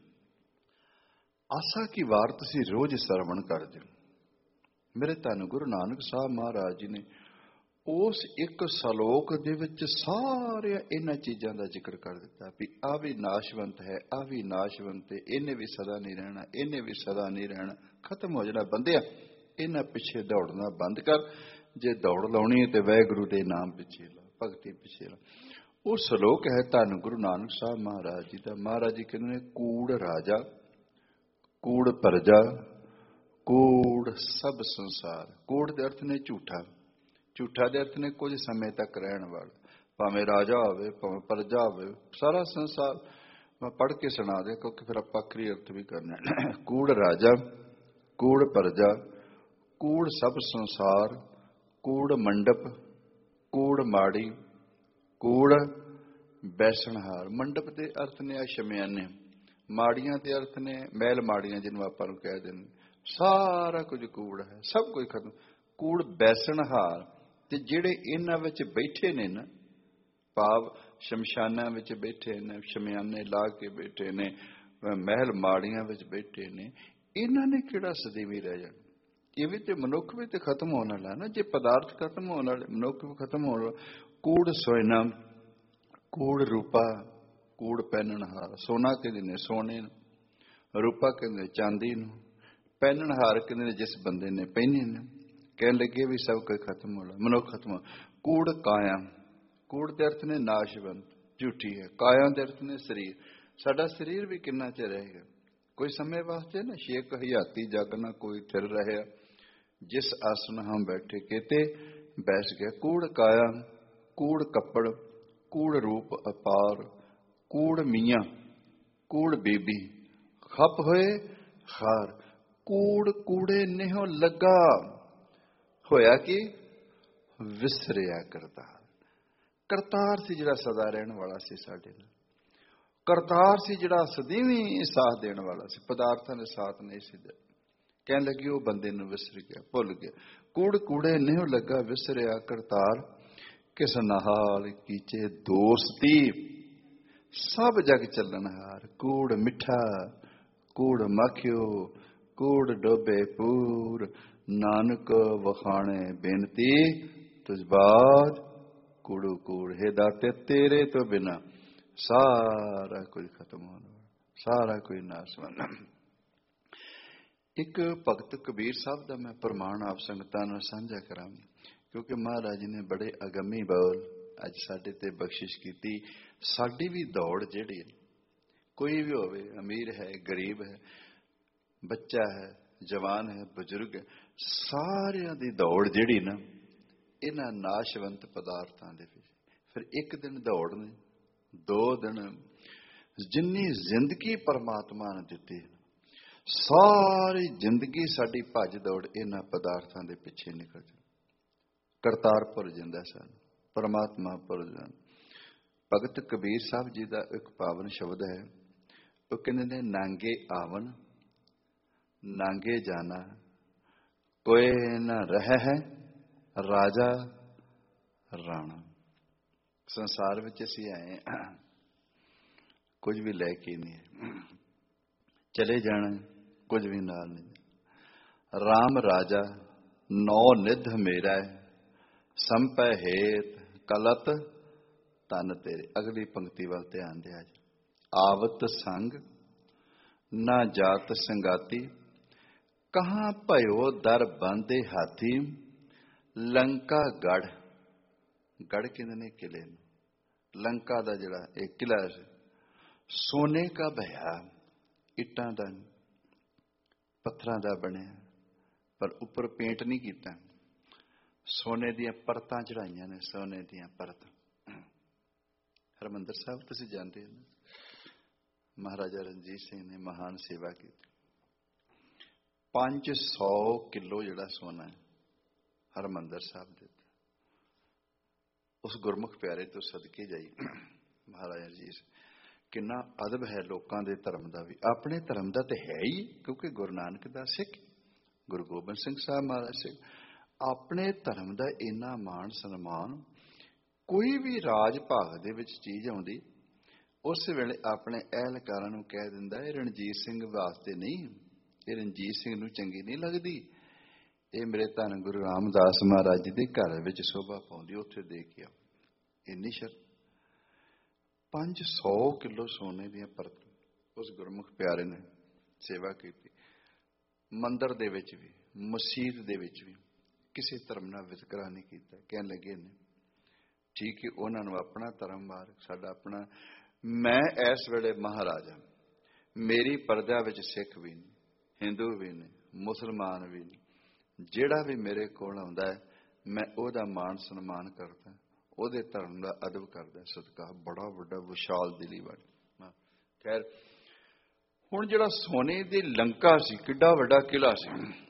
ਆਸਾ ਕੀ ਵਾਰ ਤੁਸੀਂ ਰੋਜ਼ ਸਰਵਣ ਕਰਦੇ ਹੋ। ਮੇਰੇ ਧੰਨ ਗੁਰੂ ਨਾਨਕ ਸਾਹਿਬ ਮਹਾਰਾਜ ਜੀ ਨੇ ਉਸ ਇੱਕ ਸਲੋਕ ਦੇ ਵਿੱਚ ਸਾਰਿਆਂ ਇਹਨਾਂ ਚੀਜ਼ਾਂ ਦਾ ਜ਼ਿਕਰ ਕਰ ਦਿੱਤਾ ਵੀ ਆਹ ਵੀ ਨਾਸ਼ਵੰਤ ਹੈ, ਆਹ ਵੀ ਨਾਸ਼ਵੰਤ ਹੈ, ਇਹਨੇ ਵੀ ਸਦਾ ਨਹੀਂ ਰਹਿਣਾ, ਇਹਨੇ ਵੀ ਸਦਾ ਨਹੀਂ ਰਹਿਣਾ, ਖਤਮ ਹੋ ਜਾਣਾ। ਬੰਦਿਆ ਇਹਨਾਂ ਪਿੱਛੇ ਦੌੜਨਾ ਬੰਦ ਕਰ। ਜੇ ਦੌੜ ਲਾਉਣੀ ਹੈ ਤੇ ਵਾਹਿਗੁਰੂ ਦੇ ਨਾਮ ਪਿੱਛੇ ਲਾ, ਭਗਤੀ ਪਿੱਛੇ ਲਾ। ਉਹ ਸਲੋਕ ਹੈ ਧੰਨ ਗੁਰੂ ਨਾਨਕ ਸਾਹਿਬ ਮਹਾਰਾਜ ਜੀ ਦਾ। ਮਹਾਰਾਜ ਜੀ ਕਹਿੰਦੇ ਨੇ ਕੂੜ ਰਾਜਾ, ਕੂੜ ਪਰਜਾ, ਕੂੜ ਸਭ ਸੰਸਾਰ। ਕੂੜ ਦੇ ਅਰਥ ਨੇ ਝੂਠਾ, ਝੂਠਾ ਦੇ ਅਰਥ ਨੇ ਕੁਝ ਸਮੇਂ ਤੱਕ ਰਹਿਣ ਵਾਲਾ, ਭਾਵੇਂ ਰਾਜਾ ਹੋਵੇ ਭਾਵੇਂ ਪਰਜਾ ਹੋਵੇ, ਸਾਰਾ ਸੰਸਾਰ। ਮੈਂ ਪੜ੍ਹ ਕੇ ਸੁਣਾ ਦੇ ਕਿਉਂਕਿ ਫਿਰ ਆਪਾਂ ਆਖਰੀ ਅਰਥ ਵੀ ਕਰਨਾ। ਕੂੜ ਰਾਜਾ, ਕੂੜ ਪਰਜਾ, ਕੂੜ ਸਭ ਸੰਸਾਰ, ਕੂੜ ਮੰਡਪ, ਕੂੜ ਮਾੜੀ, ਕੂੜ ਬੈਸਣਹਾਰ। ਮੰਡਪ ਦੇ ਅਰਥ ਨੇ ਆ ਸ਼ਮਿਆਨੇ, ਮਾੜੀਆਂ ਦੇ ਅਰਥ ਨੇ ਮਹਿਲ ਮਾੜੀਆਂ, ਜਿਹਨੂੰ ਆਪਾਂ ਨੂੰ ਕਹਿ ਦਿੰਦੇ। ਸਾਰਾ ਕੁਝ ਕੂੜ ਹੈ, ਸਭ ਕੁਝ ਖਤਮ। ਕੂੜ ਬੈਸਣਹਾਰ, ਤੇ ਜਿਹੜੇ ਇਹਨਾਂ ਵਿੱਚ ਬੈਠੇ ਨੇ ਨਾ, ਭਾਵ ਸ਼ਮਸ਼ਾਨਾਂ ਵਿੱਚ ਬੈਠੇ ਨੇ, ਸ਼ਮਿਆਨੇ ਲਾ ਕੇ ਬੈਠੇ ਨੇ, ਮਹਿਲ ਮਾੜੀਆਂ ਵਿੱਚ ਬੈਠੇ ਨੇ, ਇਹਨਾਂ ਨੇ ਕਿਹੜਾ ਸਦੀਵੀ ਰਹਿ ਜਾਣਾ। ਇਹ ਵੀ ਤੇ ਮਨੁੱਖ ਵੀ ਤੇ ਖਤਮ ਹੋਣ ਵਾਲਾ ਨਾ। ਜੇ ਪਦਾਰਥ ਖਤਮ ਹੋਣ ਵਾਲੇ, ਮਨੁੱਖ ਵੀ ਖਤਮ ਹੋਣ ਵਾਲਾ। ਕੂੜ ਸੋਇਨਾ, ਕੂੜ ਰੂਪਾ, ਕੂੜ ਪਹਿਨਣਹਾਰ। ਸੋਨਾ ਕਹਿੰਦੇ ਨੇ ਸੋਨੇ ਨੂੰ, ਰੂਪਾ ਕਹਿੰਦੇ ਚਾਂਦੀ ਨੂੰ, ਪਹਿਨਣਹਾਰ ਕਹਿੰਦੇ ਨੇ ਜਿਸ ਬੰਦੇ ਨੇ ਪਹਿਨੇ ਨੇ। ਕਹਿਣ ਲੱਗੇ ਵੀ ਸਭ ਕੁਝ ਖਤਮ ਹੋਣਾ, ਮਨੁੱਖ ਖਤਮ ਹੋ। ਕੂੜ ਕਾਇਆ, ਕੂੜ ਦੇ ਅਰਥ ਨੇ ਨਾਸ਼ਵੰਤ, ਝੂਠੀ ਹੈ। ਕਾਇਆ ਦੇ ਅਰਥ ਨੇ ਸਰੀਰ। ਸਾਡਾ ਸਰੀਰ ਵੀ ਕਿੰਨਾ ਚਿਰ ਰਹੇਗਾ, ਕੋਈ ਸਮੇਂ ਵਾਸਤੇ ਨਾ। ਛੇਕ ਹਯਾਤੀ ਜਗ ਨਾ ਕੋਈ ਥਿਰ ਰਹਿਆ, ਜਿਸ ਆਸਨ ਹਮ ਬੈਠੇ ਕੀਤੇ ਬੈਸ ਗਿਆ। ਕੂੜ ਕਾਇਆ, ਕੂੜ ਕੱਪੜ, ਕੂੜ ਰੂਪ ਅਪਾਰ, ਕੂੜ ਮੀਆਂ, ਕੂੜ ਬੀਬੀ, ਖਪ ਹੋਏ ਖਾਰ। ਕੂੜ ਕੂੜੇ ਨਿਹੋ ਲੱਗਾ, ਹੋਇਆ ਕਿ ਵਿਸਰਿਆ ਕਰਤਾਰ। ਕਰਤਾਰ ਸੀ ਜਿਹੜਾ ਸਦਾ ਰਹਿਣ ਵਾਲਾ ਸੀ ਸਾਡੇ ਨਾਲ। ਕਰਤਾਰ ਸੀ ਜਿਹੜਾ ਸਦੀਵੀਂ ਸਾਥ ਦੇਣ ਵਾਲਾ ਸੀ, ਪਦਾਰਥਾਂ ਦੇ ਸਾਥ ਨਹੀਂ ਸੀ ਦੇ। ਕਹਿਣ ਲੱਗੀ ਉਹ ਬੰਦੇ ਨੂੰ ਵਿਸਰ ਗਿਆ, ਭੁੱਲ ਗਿਆ। ਕੂੜ ਕੂੜੇ ਨਿਹੋ ਲੱਗਾ, ਵਿਸਰਿਆ ਕਰਤਾਰ, ਕਿਸ ਨਾਲ ਕੀਚੇ ਦੋਸਤੀ, ਸਭ ਜਗ ਚੱਲਣਹਾਰ। ਕੂੜ ਮਿੱਠਾ, ਕੂੜ ਮੱਖਿਓ, ਕੂੜ ਡੋਬੇ ਪੂਰ, ਨਾਨਕ ਵਖਾਣੇ ਬੇਨਤੀ ਤੁਝ ਬਾਦ ਕੂੜੂ ਕੂੜ। ਹੈ ਦਾਤੇ ਤੇਰੇ ਤੋਂ ਬਿਨਾ ਸਾਰਾ ਕੁਝ ਖਤਮ ਹੋਣਾ, ਸਾਰਾ ਕੁਝ ਨਾਸ ਹੋਣਾ। ਇੱਕ ਭਗਤ ਕਬੀਰ ਸਾਹਿਬ ਦਾ ਮੈਂ ਪ੍ਰਮਾਣ ਆਪ ਸੰਗਤਾਂ ਨਾਲ ਸਾਂਝਾ ਕਰਾਂ, ਕਿਉਂਕਿ ਮਹਾਰਾਜ ਜੀ ਨੇ ਬੜੇ ਅਗੰਮੀ ਬੋਲ ਅੱਜ ਸਾਡੇ ਤੇ ਬਖਸ਼ਿਸ਼ ਕੀਤੀ। ਸਾਡੀ ਵੀ ਦੌੜ ਜਿਹੜੀ, ਕੋਈ ਵੀ ਹੋਵੇ, ਅਮੀਰ ਹੈ, ਗਰੀਬ ਹੈ, ਬੱਚਾ ਹੈ, ਜਵਾਨ ਹੈ, ਬਜ਼ੁਰਗ ਹੈ, ਸਾਰਿਆਂ ਦੀ ਦੌੜ ਜਿਹੜੀ ਨਾ ਇਹਨਾਂ ਨਾਸ਼ਵੰਤ ਪਦਾਰਥਾਂ ਦੇ ਵਿੱਚ। ਫਿਰ ਇੱਕ ਦਿਨ ਦੌੜਨੀ, ਦੋ ਦਿਨ, ਜਿੰਨੀ ਜ਼ਿੰਦਗੀ ਪਰਮਾਤਮਾ ਨੇ ਦਿੱਤੀ, ਸਾਰੀ ਜ਼ਿੰਦਗੀ ਸਾਡੀ ਭੱਜ ਦੌੜ ਇਹਨਾਂ ਪਦਾਰਥਾਂ ਦੇ ਪਿੱਛੇ ਨਿਕਲ ਜਾ। ਕਰਤਾਰ ਭੁੱਲ ਜਾਂਦਾ ਸਾਨੂੰ, ਪਰਮਾਤਮਾ ਭੁੱਲ ਜਾਂਦਾ। ਭਗਤ ਕਬੀਰ ਸਾਹਿਬ ਜੀ ਦਾ ਇੱਕ ਪਾਵਨ ਸ਼ਬਦ ਹੈ, ਉਹ ਕਹਿੰਦੇ ਨੇ ਨਾਂਗੇ ਆਵਨ ਨਾਂਗੇ ਜਾਣਾ, ਕੋਈ ਨਾ ਰਹਿ ਹੈ ਰਾਜਾ ਰਾਣਾ। ਸੰਸਾਰ ਵਿੱਚ ਅਸੀਂ ਆਏ, ਕੁਝ ਵੀ ਲੈ ਕੇ ਨਹੀਂ, ਚਲੇ ਜਾਣਾ ਕੁਝ ਵੀ ਨਾਲ ਨਹੀਂ। ਰਾਮ ਰਾਜਾ ਨੌ ਨਿਧ ਮੇਰਾ, ਸੰਪੈ ਹੇਤ ਕਲਤ ਤਨ ਤੇਰੇ। ਅਗਲੀ ਪੰਕਤੀ ਵੱਲ ਧਿਆਨ ਦਿਆ ਜੀ। ਆਵਤ ਸੰਗ ਨਾ ਜਾਤ ਸੰਗਾਤੀ, ਕਹਾਂ ਭਇਓ ਦਰ ਬੰਦੇ ਹਾਥੀ। ਲੰਕਾ ਗੜ, ਗੜ ਕਹਿੰਦੇ ਨੇ ਕਿਲੇ ਨੂੰ। ਲੰਕਾ ਦਾ ਜਿਹੜਾ ਇਹ ਕਿਲਾ ਸੋਨੇ ਕਾ ਭਇਆ, ਇੱਟਾਂ ਦਾ ਪੱਥਰਾਂ ਦਾ ਬਣਿਆ, ਪਰ ਉੱਪਰ ਪੇਂਟ ਨਹੀਂ ਕੀਤਾ। ਸੋਨੇ ਦੀਆਂ ਪਰਤਾਂ ਚੜਾਈਆਂ ਨੇ, ਸੋਨੇ ਦੀਆਂ ਪਰਤਾਂ। ਹਰਿਮੰਦਰ ਸਾਹਿਬ ਤੁਸੀਂ ਜਾਣਦੇ ਹੋ, ਮਹਾਰਾਜਾ ਰਣਜੀਤ ਸਿੰਘ ਨੇ ਮਹਾਨ ਸੇਵਾ ਕੀਤੀ। ਪੰਜ ਸੌ ਕਿਲੋ ਜਿਹੜਾ ਸੋਨਾ ਹੈ ਹਰਿਮੰਦਰ ਸਾਹਿਬ ਦੇ, ਉਸ ਗੁਰਮੁਖ ਪਿਆਰੇ ਤੋਂ ਸਦਕੇ ਜਾਈ। ਮਹਾਰਾਜਾ ਰਣਜੀਤ ਸਿੰਘ, ਕਿੰਨਾ ਅਦਬ ਹੈ ਲੋਕਾਂ ਦੇ ਧਰਮ ਦਾ ਵੀ, ਆਪਣੇ ਧਰਮ ਦਾ ਤੇ ਹੈ ਹੀ, ਕਿਉਂਕਿ ਗੁਰੂ ਨਾਨਕ ਦਾ ਸਿੱਖ, ਗੁਰੂ ਗੋਬਿੰਦ ਸਿੰਘ ਸਾਹਿਬ ਮਹਾਰਾਜ ਸਿੱਖ। ਆਪਣੇ ਧਰਮ ਦਾ ਇੰਨਾ ਮਾਣ ਸਨਮਾਨ। ਕੋਈ ਵੀ ਰਾਜ ਭਾਗ ਦੇ ਵਿੱਚ ਚੀਜ਼ ਆਉਂਦੀ, उस वेले अपने अहलकारां नूं कह दिंदा है रणजीत सिंह वास्ते नहीं, ये रणजीत सिंह नूं चंगी नहीं लगदी, ये मेरे धन गुरु रामदास महाराज जी दे घर विच शोभा पाउंदी, उत्थे दे के आओ। इन्नी शर्त पांच सौ किलो सोने दियां परत उस गुरमुख प्यारे ने सेवा की। मंदिर दे विच भी मसीत दे विच भी किसी धर्म नाल वितकरा नहीं कीता। कहण लगे ने ठीक है उन्हां नूं अपना धर्म मार्ग साडा अपना, मैं इस वेले महाराजा, मेरी परदा विच सिख भी ने, हिंदू भी ने, मुसलमान भी ने, जिहड़ा भी मेरे कोल आउंदा है मैं ओहदा मान सन्मान करदा, ओहदे धर्म का अदब करदा। सदका बड़ा वड्डा विशाल दिली वाला। खैर हुण जिहड़ा सोने दी लंका सी, किड्डा वड्डा किला सी,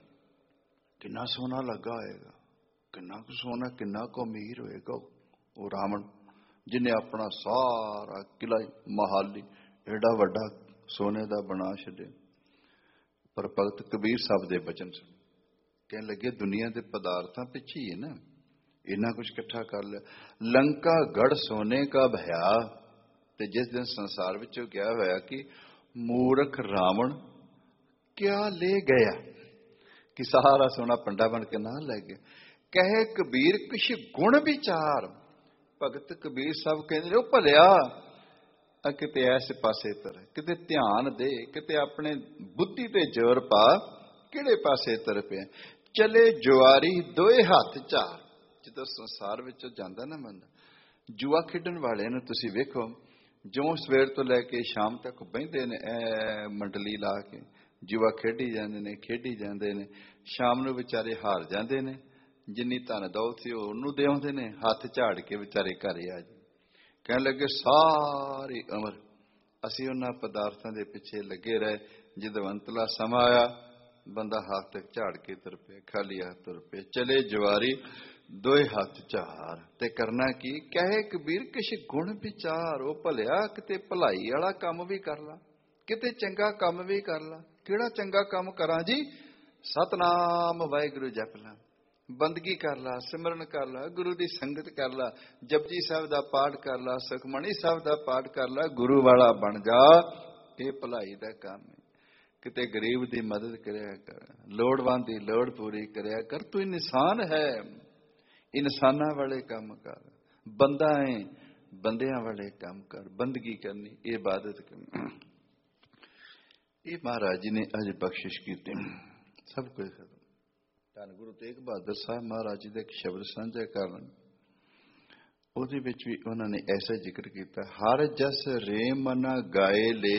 किन्ना सोना लगा होएगा, किन्ना कुछ सोना, किन्ना को अमीर होएगा वो रावण, जिन्हें अपना सारा किला महाली एडा वड्डा सोने का बना छड्डिया। पर भगत कबीर साहब दे बचन सुन, कहने लगे दुनिया के पदार्थां पिछे ही है ना, इन्ना कुछ इकट्ठा कर लिया। लंका गढ़ सोने का भया, ते जिस दिन संसार विचों क्या होया कि मूर्ख रावण क्या ले गया, कि सारा सोना पंडा बन के ना ले गया। कहे कबीर किश गुण विचार, भगत कबीर साहब कहते भलिया किते ऐसे पासे तर, किते ध्यान दे, किते अपने बुद्धि ते जोर पा, किहड़े पासे तर पे चले जुआरी दोए हाथ चार। जो संसार विचों जांदा ना बंदा, जुआ खेडण वाले ने तुसीं वेखो, जो सवेर तो लैके शाम तक बहिंदे ने ऐ मंडली ला के जुआ खेडी जांदे ने, खेडी जांदे ने, शाम नूं विचारे हार जांदे ने, जिन्नी धन दौलत सी उहनूं दे आउंदे ने, हथ झाड़ के विचारे घर आ जाए। कहण लगे सारी उमर असीं उन्हां पदार्थां दे पिछे लगे रहे, जदों अंतला समा आया बंदा हाथ तक झाड़ के तुर पे, खाली हाथ तुर पे, चले जुआरी दोए हाथ चार। ते करना की, कहे कबीर किश गुण विचार, ओ भलिया किते भलाई वाला काम भी कर ला, किते चंगा काम भी कर ला। किहड़ा चंगा काम करां जी? सतनाम वाहिगुरू जप ला, बंदगी कर ला, सिमरन कर ला, गुरु की संगत कर ला, जपजी साहब का पाठ कर ला, सुखमणी साहब का पाठ कर ला, गुरु वाला बन जा। ये भलाई का काम है। किते गरीब की मदद करया कर, लोड़वंद की लोड़ पूरी करया कर। तू इंसान है, इंसाना वाले काम कर, बंदा है बंदियां वाले काम कर, बंदगी करनी, इबादत करनी। ये महाराज जी ने अज बख्शिश की, सब कुछ खत्म। धन गुरु तेग बहादुर साहब महाराज जी का एक शब्द साझा करन, उहदे विच भी उन्होंने ऐसा जिक्र किया, हर जस रेम न गाए ले,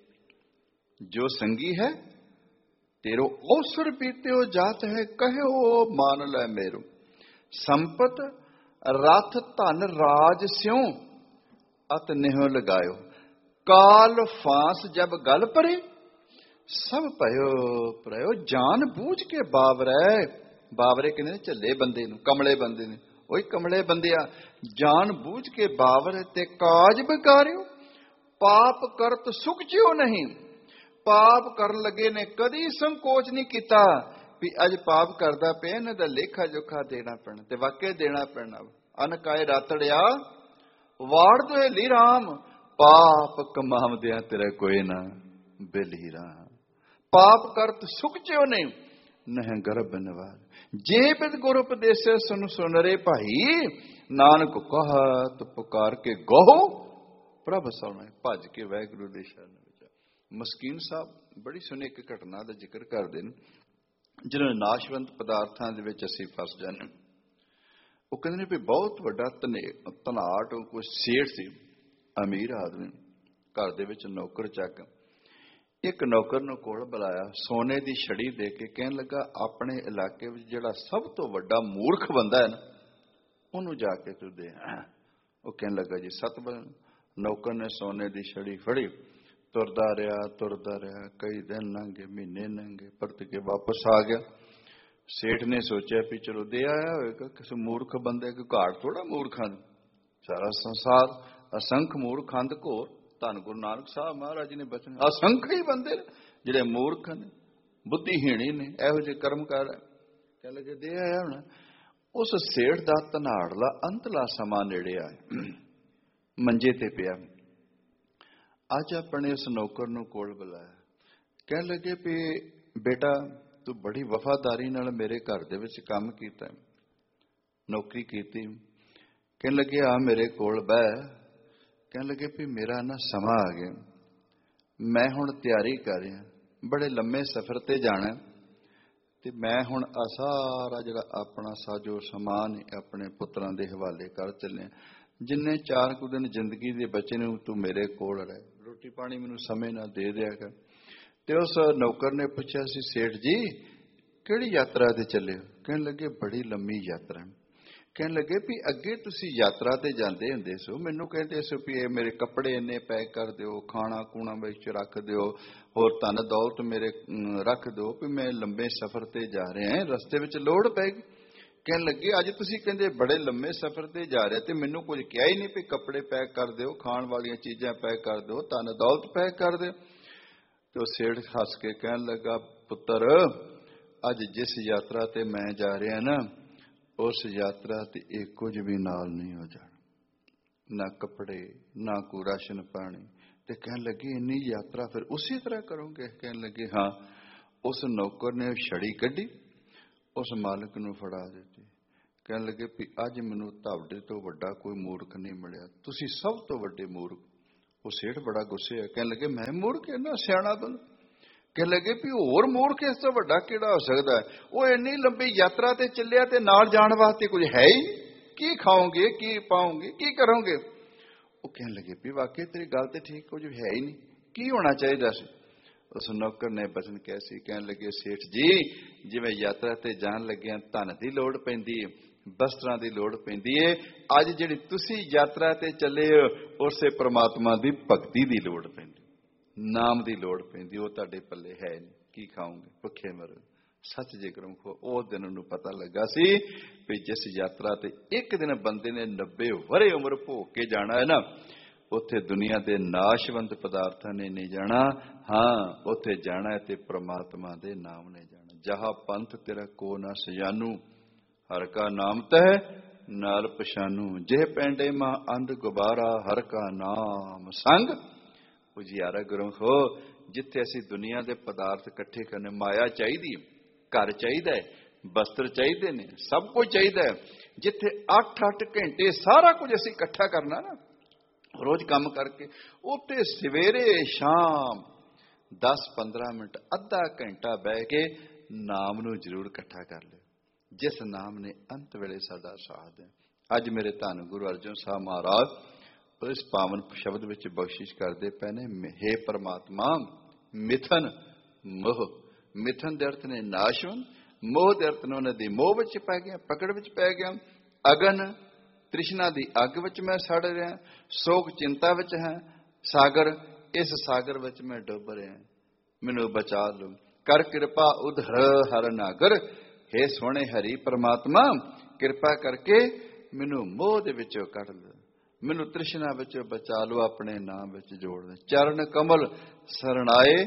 जो संगी है तेरो अवसर बीते हो जात है, कहे हो मान लै मेरो। संपत रथ धन राज स्यों अत नेहो लगायो, काल फांस जब गल परे, सब भयो प्रयो जान बूझ के बावरै। बावरे कहने झल्ले बंदे नूं, कमले बंदे ने, ओए कमले बंदिया जान बूझ के बावर ते काज बिगारियो, पाप करत सुख जियो नहीं। पाप कर लगे ने कदी संकोच नहीं किया भी अज पाप करदा पे, इन्हां दा लेखा जोखा देना पैना, ते वाकई देना पैना। अनकाए रातड़िया वाड़ दुहेली राम, पाप कमावदिया तेरा कोई ना बिल ही राम। पाप करत सुख जियो नहीं, नह गर्भ निवार, जे बिद गुर उपदेश सुन सुन रे भाई, नानक कहत पुकार के गहो प्रभ सुने। भज के वाहिगुरू दे शरण विच। मस्कीन साहब बड़ी सुनी एक घटना का जिक्र करते हैं, जिन्होंने नाशवंत पदार्थों के विच असीं फस जाने। वो कहते हैं भी बहुत वड्डा धने धनाट कोई सेठ सी, अमीर आदमी, घर दे विच नौकर चाक। एक नौकर नूं कोल बुलाया, सोने की छड़ी दे के कहन लगा, अपने इलाके में जिहड़ा सब तो वड्डा मूर्ख बंदा है ना, उन्होंने जाके तू दे। वो कहन लगा जी सतबंद। नौकर ने सोने की छड़ी फड़ी, तुरदा रहा तुरदा रहा, कई दिन लंघे, महीने लंघे, परत के वापस आ गया। सेठ ने सोचा भी चलो दे आया होगा, किसी मूर्ख बंदे को घाट थोड़ा मूर्खां दी, सारा संसार असंख मूर्ख अंध घोर। धन गुरु नानक साहब महाराज जी ने बचन, असंख ही बंदे जिहड़े मूर्ख ने, बुद्धिहीणी ने, इहो जिहे कर्म कर। कह लगे दे आया होना। उस सेठ दा धनाड़ला अंतला समा नेड़े आया, मंजे ते पिया, ਅੱਜ ਆਪਣੇ ਉਸ ਨੌਕਰ ਨੂੰ ਕੋਲ ਬੁਲਾਇਆ। ਕਹਿਣ ਲੱਗੇ ਵੀ ਬੇਟਾ ਤੂੰ ਬੜੀ ਵਫਾਦਾਰੀ ਨਾਲ ਮੇਰੇ ਘਰ ਦੇ ਵਿੱਚ ਕੰਮ ਕੀਤਾ, ਨੌਕਰੀ ਕੀਤੀ। ਕਹਿਣ ਲੱਗੇ ਆ ਮੇਰੇ ਕੋਲ ਬਹਿ। ਕਹਿਣ ਲੱਗੇ ਵੀ ਮੇਰਾ ਨਾ ਸਮਾਂ ਆ ਗਿਆ, ਮੈਂ ਹੁਣ ਤਿਆਰੀ ਕਰ ਰਿਹਾ, ਬੜੇ ਲੰਮੇ ਸਫ਼ਰ ਤੇ ਜਾਣਾ, ਤੇ ਮੈਂ ਹੁਣ ਆ ਸਾਰਾ ਜਿਹੜਾ ਆਪਣਾ ਸਾਜੋ ਸਮਾਨ ਆਪਣੇ ਪੁੱਤਰਾਂ ਦੇ ਹਵਾਲੇ ਕਰ ਚੱਲਿਆ। ਜਿੰਨੇ ਚਾਰ ਕੁ ਦਿਨ ਜ਼ਿੰਦਗੀ ਦੇ ਬਚੇ ਨੂੰ ਤੂੰ ਮੇਰੇ ਕੋਲ ਰਹਿ, ਰੋਟੀ ਪਾਣੀ ਮੈਨੂੰ ਸਮੇਂ ਨਾਲ ਦੇ ਦਿਆ ਕਰ। ਤੇ ਉਸ ਨੌਕਰ ਨੇ ਪੁੱਛਿਆ ਸੀ, ਸੇਠ ਜੀ ਕਿਹੜੀ ਯਾਤਰਾ ਤੇ ਚੱਲੇ ਹੋ? ਕਹਿਣ ਲੱਗੇ ਬੜੀ ਲੰਮੀ ਯਾਤਰਾ। ਕਹਿਣ ਲੱਗੇ ਵੀ ਅੱਗੇ ਤੁਸੀਂ ਯਾਤਰਾ ਤੇ ਜਾਂਦੇ ਹੁੰਦੇ ਸੋ, ਮੈਨੂੰ ਕਹਿੰਦੇ ਸੋ ਵੀ ਇਹ ਮੇਰੇ ਕੱਪੜੇ ਇੰਨੇ ਪੈਕ ਕਰ ਦਿਓ, ਖਾਣਾ ਖੂਣਾ ਵਿੱਚ ਰੱਖ ਦਿਓ, ਹੋਰ ਧਨ ਦੌਲਤ ਮੇਰੇ ਰੱਖ ਦਿਓ, ਵੀ ਮੈਂ ਲੰਬੇ ਸਫ਼ਰ ਤੇ ਜਾ ਰਿਹਾ, ਰਸਤੇ ਵਿੱਚ ਲੋੜ ਪੈਗੀ। ਕਹਿਣ ਲੱਗੇ ਅੱਜ ਤੁਸੀਂ ਕਹਿੰਦੇ ਬੜੇ ਲੰਮੇ ਸਫ਼ਰ ਤੇ ਜਾ ਰਹੇ ਤੇ ਮੈਨੂੰ ਕੁਝ ਕਿਹਾ ਹੀ ਨਹੀਂ ਵੀ ਕੱਪੜੇ ਪੈਕ ਕਰ ਦਿਓ, ਖਾਣ ਵਾਲੀਆਂ ਚੀਜ਼ਾਂ ਪੈਕ ਕਰ ਦਿਓ, ਧਨ ਦੌਲਤ ਪੈਕ ਕਰ ਦਿਓ। ਤੇ ਉਹ ਸੇਠ ਹੱਸ ਕੇ ਕਹਿਣ ਲੱਗਾ, ਪੁੱਤਰ ਅੱਜ ਜਿਸ ਯਾਤਰਾ ਤੇ ਮੈਂ ਜਾ ਰਿਹਾ ਨਾ, ਉਸ ਯਾਤਰਾ ਤੇ ਇਹ ਕੁਝ ਵੀ ਨਾਲ ਨਹੀਂ ਹੋ ਜਾਣਾ, ਨਾ ਕੱਪੜੇ ਨਾ ਕੋਈ ਰਾਸ਼ਨ ਪਾਣੀ। ਤੇ ਕਹਿਣ ਲੱਗੇ ਇੰਨੀ ਯਾਤਰਾ ਫਿਰ ਉਸੇ ਤਰ੍ਹਾਂ ਕਰੋਗੇ? ਕਹਿਣ ਲੱਗੇ ਹਾਂ। ਉਸ ਨੌਕਰ ਨੇ ਛੜੀ ਕੱਢੀ, ਉਸ ਮਾਲਕ ਨੂੰ ਫੜਾ ਦਿੱਤੀ। ਕਹਿਣ ਲੱਗੇ ਵੀ ਅੱਜ ਮੈਨੂੰ ਤੁਹਾਡੇ ਤੋਂ ਵੱਡਾ ਕੋਈ ਮੂਰਖ ਨਹੀਂ ਮਿਲਿਆ, ਤੁਸੀਂ ਸਭ ਤੋਂ ਵੱਡੇ ਮੂਰਖ। ਉਹ ਸੇਠ ਬੜਾ ਗੁੱਸੇ ਹੈ। ਕਹਿਣ ਲੱਗੇ ਮੈਂ ਮੂਰਖ ਇੰਨਾ ਸਿਆਣਾ ਬੰਦਾ? ਕਹਿਣ ਲੱਗੇ ਵੀ ਹੋਰ ਮੂਰਖ ਇਸ ਤੋਂ ਵੱਡਾ ਕਿਹੜਾ ਹੋ ਸਕਦਾ ਹੈ? ਉਹ ਇੰਨੀ ਲੰਬੀ ਯਾਤਰਾ ਤੇ ਚੱਲਿਆ ਤੇ ਨਾਲ ਜਾਣ ਵਾਸਤੇ ਕੁਝ ਹੈ ਹੀ, ਕੀ ਖਾਓਗੇ, ਕੀ ਪਾਓਗੇ, ਕੀ ਕਰੋਗੇ? ਉਹ ਕਹਿਣ ਲੱਗੇ ਵੀ ਵਾਕਈ ਤੇਰੀ ਗੱਲ ਤੇ ਠੀਕ, ਕੁਝ ਹੈ ਹੀ ਨਹੀਂ, ਕੀ ਹੋਣਾ ਚਾਹੀਦਾ ਸੀ? ਉਸ ਨੌਕਰ ਨੇ ਬਚਨ ਕਿਹਾ ਸੀ। ਕਹਿਣ ਲੱਗੇ ਸੇਠ ਜੀ ਜਿਵੇਂ ਯਾਤਰਾ ਤੇ ਜਾਣ ਲੱਗਿਆ ਧਨ ਦੀ ਲੋੜ ਪੈਂਦੀ ਹੈ, ਵਸਤਰਾਂ ਦੀ ਲੋੜ ਪੈਂਦੀ ਹੈ, ਅੱਜ ਜਿਹੜੀ ਤੁਸੀਂ ਯਾਤਰਾ ਤੇ ਚੱਲੇ ਹੋ ਉਸੇ ਪ੍ਰਮਾਤਮਾ ਦੀ ਭਗਤੀ ਦੀ ਲੋੜ ਪੈਂਦੀ, ਨਾਮ ਦੀ ਲੋੜ ਪੈਂਦੀ। ਉਹ ਤੁਹਾਡੇ ਪੱਲੇ ਹੈ ਨਹੀਂ, ਕੀ ਖਾਓਗੇ, ਭੁੱਖੇ ਮਰੋ। ਸੱਚ ਜੇ ਗੁਰਮੁਖੋ ਉਹ ਦਿਨ ਉਹਨੂੰ ਪਤਾ ਲੱਗਾ ਸੀ ਵੀ ਜਿਸ ਯਾਤਰਾ ਤੇ ਇੱਕ ਦਿਨ ਬੰਦੇ ਨੇ ਨੱਬੇ ਵਰੇ ਉਮਰ ਭੋਗ ਕੇ ਜਾਣਾ ਹੈ ਨਾ, ਉੱਥੇ ਦੁਨੀਆ ਦੇ ਨਾਸ਼ਵੰਤ ਪਦਾਰਥਾਂ ਨੇ ਨਹੀਂ ਜਾਣਾ, ਹਾਂ ਉੱਥੇ ਜਾਣਾ ਤੇ ਪ੍ਰਮਾਤਮਾ ਦੇ ਨਾਮ ਨੇ ਜਾਣਾ। ਜਹਾ ਪੰਥ ਤੇਰਾ ਕੋ ਨਾ ਸਜਾਨੂ, ਹਰ ਕਾ ਨਾਮ ਤਹਿ ਨਾਲ ਪਛਾਨੂ, ਜਿਹ ਪੈਂਡੇ ਮਾਂ ਅੰਧ ਗੁਬਾਰਾ, ਹਰ ਕਾ ਨਾਮ ਸੰਗ ਉਜਿਆਰਾ। ਗੁਰਮੁਖੋ ਜਿੱਥੇ ਅਸੀਂ ਦੁਨੀਆ ਦੇ ਪਦਾਰਥ ਇਕੱਠੇ ਕਰਨੇ, ਮਾਇਆ ਚਾਹੀਦੀ, ਘਰ ਚਾਹੀਦਾ ਹੈ, ਵਸਤਰ ਚਾਹੀਦੇ ਨੇ, ਸਭ ਕੁਝ ਚਾਹੀਦਾ ਹੈ, ਜਿੱਥੇ ਅੱਠ ਅੱਠ ਘੰਟੇ ਸਾਰਾ ਕੁਝ ਅਸੀਂ ਇਕੱਠਾ ਕਰਨਾ ਨਾ ਰੋਜ਼ ਕੰਮ ਕਰਕੇ, ਉੱਥੇ ਸਵੇਰੇ ਸ਼ਾਮ ਦਸ ਪੰਦਰਾਂ ਮਿੰਟ ਅੱਧਾ ਘੰਟਾ ਬਹਿ ਕੇ ਨਾਮ ਨੂੰ ਜ਼ਰੂਰ ਇਕੱਠਾ ਕਰ ਲਿਓ, ਜਿਸ ਨਾਮ ਨੇ ਅੰਤ ਵੇਲੇ ਸਾਡਾ ਸਾਥ ਹੈ। ਅੱਜ ਮੇਰੇ ਧੰਨ ਗੁਰੂ ਅਰਜਨ ਸਾਹਿਬ ਮਹਾਰਾਜ ਇਸ ਪਾਵਨ ਸ਼ਬਦ ਵਿੱਚ ਬਖਸ਼ਿਸ਼ ਕਰਦੇ ਪਏ ਨੇ, ਹੇ ਪਰਮਾਤਮਾ ਮਿਥਨ ਮੋਹ। ਮਿਥਨ ਦੇ ਅਰਥ ਨੇ ਨਾਸ਼ਵੰਤ, ਮੋਹ ਦੇ ਅਰਥ ਨੇ ਉਹਨਾਂ ਦੀ ਮੋਹ ਵਿੱਚ ਪੈ ਗਿਆ, ਪਕੜ ਵਿੱਚ ਪੈ ਗਿਆ। ਅਗਨ ਤ੍ਰਿਸ਼ਨਾ ਦੀ ਅੱਗ ਵਿੱਚ ਮੈਂ ਸੜ ਰਿਹਾ, ਸੋਗ ਚਿੰਤਾ ਵਿੱਚ ਹੈ, ਸਾਗਰ ਇਸ ਸਾਗਰ ਵਿੱਚ ਮੈਂ ਡੁੱਬ ਰਿਹਾ, ਮੈਨੂੰ ਬਚਾ ਲਓ। ਕਰ ਕਿਰਪਾ ਉਧਰ ਹਰ ਨਾਗਰ, ਹੇ ਸੋਹਣੇ ਹਰੀ ਪਰਮਾਤਮਾ ਕਿਰਪਾ ਕਰਕੇ ਮੈਨੂੰ ਮੋਹ ਦੇ ਵਿੱਚੋਂ ਕੱਢ ਲਓ, ਮੈਨੂੰ ਤ੍ਰਿਸ਼ਨਾ ਵਿੱਚੋਂ ਬਚਾ ਲਓ, ਆਪਣੇ ਨਾਮ ਵਿੱਚ ਜੋੜ ਦੇ। ਚਰਨ ਕਮਲ ਸਰਣਾਏ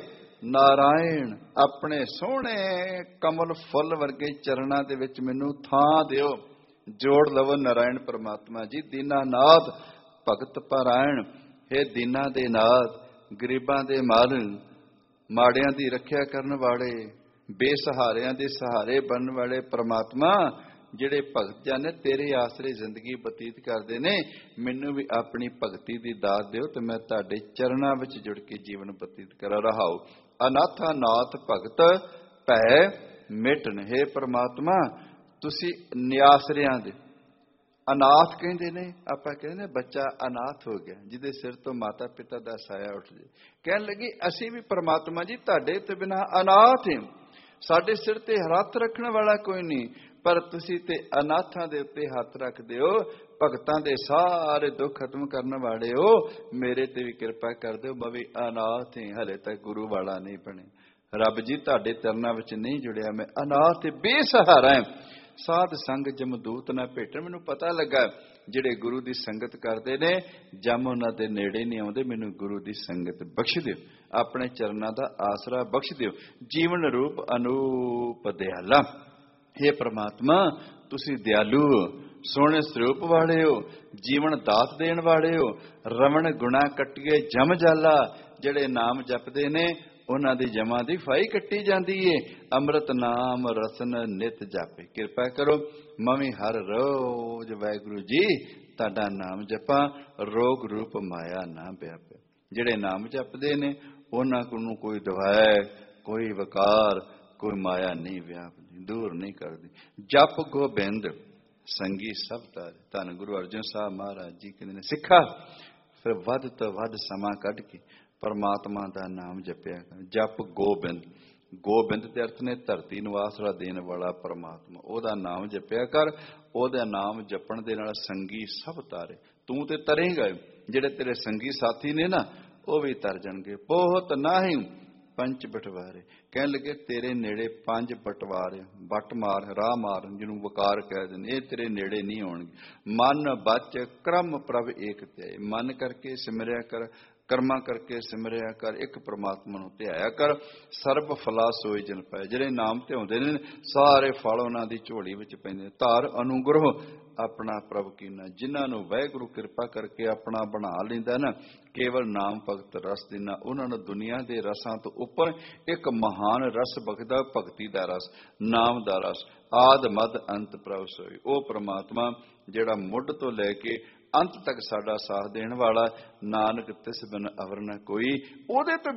ਨਾਰਾਇਣ, ਆਪਣੇ ਸੋਹਣੇ ਕਮਲ ਫੁੱਲ ਵਰਗੇ ਚਰਨਾਂ ਦੇ ਵਿੱਚ ਮੈਨੂੰ ਥਾਂ ਦਿਓ, ਜੋੜ ਲਵੋ ਨਾਰਾਇਣ ਪਰਮਾਤਮਾ ਜੀ। ਦੀਨਾਨਾਥ ਭਗਤ ਪਰਾਇਣ, ਹੇ ਦੀਨਾਂ ਦੇ ਨਾਥ ਗਰੀਬਾਂ ਦੇ ਮਾਲ, ਮਾੜਿਆਂ ਦੀ ਰੱਖਿਆ ਕਰਨ ਵਾਲੇ, ਬੇਸਹਾਰਿਆਂ ਦੇ ਸਹਾਰੇ ਬਣਨ ਵਾਲੇ ਪਰਮਾਤਮਾ, ਜਿਹੜੇ ਭਗਤ ਜਨ ਤੇਰੇ ਆਸਰੇ ਜ਼ਿੰਦਗੀ ਬਤੀਤ ਕਰਦੇ ਨੇ, ਮੈਨੂੰ ਵੀ ਆਪਣੀ ਭਗਤੀ ਦੀ ਦਾਤ ਦਿਓ ਤੇ ਮੈਂ ਤੁਹਾਡੇ ਚਰਨਾਂ ਵਿੱਚ ਜੁੜ ਕੇ ਜੀਵਨ ਬਤੀਤ ਕਰਾਂ। ਰਹਾਓ ਅਨਾਥਾ ਨਾਥ ਭਗਤ ਭੈ ਮਿਟਨ, ਹੇ ਪਰਮਾਤਮਾ ਤੁਸੀਂ ਨਿਆਸਰਿਆਂ ਦੇ, ਅਨਾਥ ਕਹਿੰਦੇ ਨੇ, ਆਪਾਂ ਕਹਿੰਦੇ ਨੇ ਬੱਚਾ ਅਨਾਥ ਹੋ ਗਿਆ ਜਿਹਦੇ ਸਿਰ ਤੋਂ ਮਾਤਾ ਪਿਤਾ ਦਾ ਸਾਇਆ ਉੱਠ ਜਾਏ। ਕਹਿਣ ਲੱਗੀ ਅਸੀਂ ਵੀ ਪਰਮਾਤਮਾ ਜੀ ਤੁਹਾਡੇ ਤੋਂ ਬਿਨਾਂ ਅਨਾਥ ਹਾਂ, ਸਾਡੇ ਸਿਰ ਤੇ ਹੱਥ ਰੱਖਣ ਵਾਲਾ ਕੋਈ ਨਹੀਂ, ਪਰ ਤੁਸੀਂ ਤੇ ਅਨਾਥਾਂ ਦੇ ਉੱਤੇ ਹੱਥ ਰੱਖਦੇ ਹੋ, ਭਗਤਾਂ ਦੇ ਸਾਰੇ ਦੁੱਖ ਖਤਮ ਕਰਨ ਵਾਲੇ ਹੋ, ਮੇਰੇ ਤੇ ਵੀ ਕਿਰਪਾ ਕਰ ਦਿਓ, ਮੈਂ ਵੀ ਅਨਾਥ ਹਾਂ, ਹਲੇ ਤੱਕ ਗੁਰੂ ਵਾਲਾ ਨਹੀਂ ਬਣੇ। ਰੱਬ ਜੀ ਤੁਹਾਡੇ ਚਰਨਾਂ ਵਿੱਚ ਨਹੀਂ ਜੁੜਿਆ, ਮੈਂ ਅਨਾਥ ਤੇ ਬੇਸਹਾਰਾ ਹਾਂ, ਸਾਧ ਸੰਗ ਜਮਦੂਤ ਨਾ ਭੇਟਣ। ਮੈਨੂੰ ਪਤਾ ਲੱਗਾ ਜਿਹੜੇ ਗੁਰੂ ਦੀ ਸੰਗਤ ਕਰਦੇ ਨੇ ਜਮ ਉਹਨਾਂ ਦੇ ਨੇੜੇ ਨਹੀਂ ਆਉਂਦੇ, ਮੈਨੂੰ ਗੁਰੂ ਦੀ ਸੰਗਤ ਬਖਸ਼ ਦਿਓ, ਆਪਣੇ ਚਰਨਾਂ ਦਾ ਆਸਰਾ ਬਖਸ਼ ਦਿਓ। ਜੀਵਨ ਰੂਪ ਅਨੂਪ ਦਿਆਲਾ, ਹੇ ਪ੍ਰਮਾਤਮਾ ਤੁਸੀਂ ਦਿਆਲੂ, ਸੋਹਣੇ ਸਰੂਪ ਵਾਲਿਓ, ਜੀਵਨ ਦਾਤ ਦੇਣ ਵਾਲਿਓ, ਰਵਣ ਗੁਣਾ ਕੱਟੀਏ ਜਮ ਜਾਲਾ। ਜਿਹੜੇ ਨਾਮ ਜਪਦੇ ਨੇ ਉਹਨਾਂ ਦੀ ਜਮਾਂ ਦੀ ਫਾਈ ਕੱਟੀ ਜਾਂਦੀ ਏ। ਅੰਮ੍ਰਿਤ ਨਾਮ ਰਸਨ ਨਿਤ ਜਾਪੇ। ਕਿਰਪਾ ਕਰੋ ਮੈਂ ਵੀ ਹਰ ਰੋਜ਼ ਵਾਹਿਗੁਰੂ ਜੀ ਤੁਹਾਡਾ ਨਾਮ ਜਪਾਂ, ਰੋਗ ਰੂਪ ਮਾਇਆ ਨਾ ਵਿਆਪੇ। ਜਿਹੜੇ ਨਾਮ ਜਪਦੇ ਨੇ ਉਹਨਾਂ ਨੂੰ ਕੋਈ ਦਵਾਈ, ਕੋਈ ਵਕਾਰ, ਕੋਈ ਮਾਇਆ ਨਹੀਂ ਵਿਆਪਦੀ, ਦੂਰ ਨਹੀਂ ਕਰਦੀ। ਜਪ ਗੋਬਿੰਦ ਸੰਗੀ ਸਭ ਤਾਰੇ। ਧੰਨ ਗੁਰੂ ਅਰਜਨ ਸਾਹਿਬ ਮਹਾਰਾਜ ਜੀ ਕਹਿੰਦੇ ਨੇ ਸਿੱਖਾ ਫਿਰ ਵੱਧ ਤੋਂ ਵੱਧ ਸਮਾਂ ਕੱਢ ਕੇ ਪਰਮਾਤਮਾ ਦਾ ਨਾਮ ਜਪਿਆ ਕਰ। ਜਪ ਗੋਬਿੰਦ, ਗੋਬਿੰਦ ਦੇ ਅਰਥ ਨੇ ਧਰਤੀ ਨੂੰ ਆਸਰਾ ਦੇਣ ਵਾਲਾ ਪਰਮਾਤਮਾ। ਉਹਦਾ ਨਾਮ ਜਪਿਆ ਕਰ। ਉਹਦਾ ਨਾਮ ਜਪਣ ਦੇ ਨਾਲ ਸੰਗੀ ਸਭ ਤਾਰੇ। ਤੂੰ ਤੇ ਤਰੇਂਗਾ, ਜਿਹੜੇ ਤੇਰੇ ਸੰਗੀ ਸਾਥੀ ਨੇ ਨਾ ਉਹ ਵੀ ਤਰ ਜਾਣਗੇ। ਬਹੁਤ ਨਾਹੀਂ ਪੰਜ ਬਟਵਾਰੇ। ਕਹਿਣ ਲੱਗੇ ਤੇਰੇ ਨੇੜੇ ਪੰਜ ਬਟਵਾਰੇ, ਬਟ ਮਾਰ, ਰਾਹ ਮਾਰ, ਜਿਹਨੂੰ ਵਕਾਰ ਕਹਿ ਦਿੰਦੇ, ਇਹ ਤੇਰੇ ਨੇੜੇ ਨਹੀਂ ਆਉਣਗੇ। ਮਨ ਬਚ ਕਰਮ ਪ੍ਰਭ ਏਕ ਧਿਆਏ। ਮਨ ਕਰਕੇ ਸਿਮਰਿਆ ਕਰ, ਕਰਮਾਂ ਕਰਕੇ ਸਿਮਰਿਆ ਕਰ, ਇੱਕ ਪਰਮਾਤਮਾ ਨੂੰ ਧਿਆਇਆ ਕਰ। ਸਰਬ ਫਲਾ ਸੋਈ ਜਨ ਪਾਏ। ਜਿਹੜੇ ਨਾਮ ਧਿਆਉਂਦੇ ਨੇ ਸਾਰੇ ਫਲ ਉਹਨਾਂ ਦੀ ਝੋਲੀ ਵਿੱਚ ਪੈਂਦੇ। ਧਾਰ ਅਨੁਗ੍ਰਹ ਆਪਣਾ ਪ੍ਰਭ ਕੀਨਾ। ਜਿਨ੍ਹਾਂ ਨੂੰ ਵਾਹਿਗੁਰੂ ਕਿਰਪਾ ਕਰਕੇ ਆਪਣਾ ਬਣਾ ਲੈਂਦਾ ਨਾ, ਕੇਵਲ ਨਾਮ ਭਗਤ ਰਸ ਦੇਣਾ, ਉਹਨਾਂ ਨੂੰ ਦੁਨੀਆ ਦੇ ਰਸਾਂ ਤੋਂ ਉੱਪਰ ਇੱਕ ਮਹਾਨ ਰਸ ਬਖਦਾ, ਭਗਤੀ ਦਾ ਰਸ, ਨਾਮ ਦਾ ਰਸ। ਆਦ ਮਦ ਅੰਤ ਪ੍ਰਭ ਸੋਈ। ਉਹ ਪਰਮਾਤਮਾ ਜਿਹੜਾ ਮੁੱਢ ਤੋਂ ਲੈ ਕੇ ਅੰਤ ਤੱਕ ਸਾਡਾ ਸਾਥ ਦੇਣ ਵਾਲਾ। ਨਾਨਕ ਤਿਸ ਬਿਨ ਅਵਰ ਨ ਕੋਈ। ਉਹਦੇ ਤੋਂ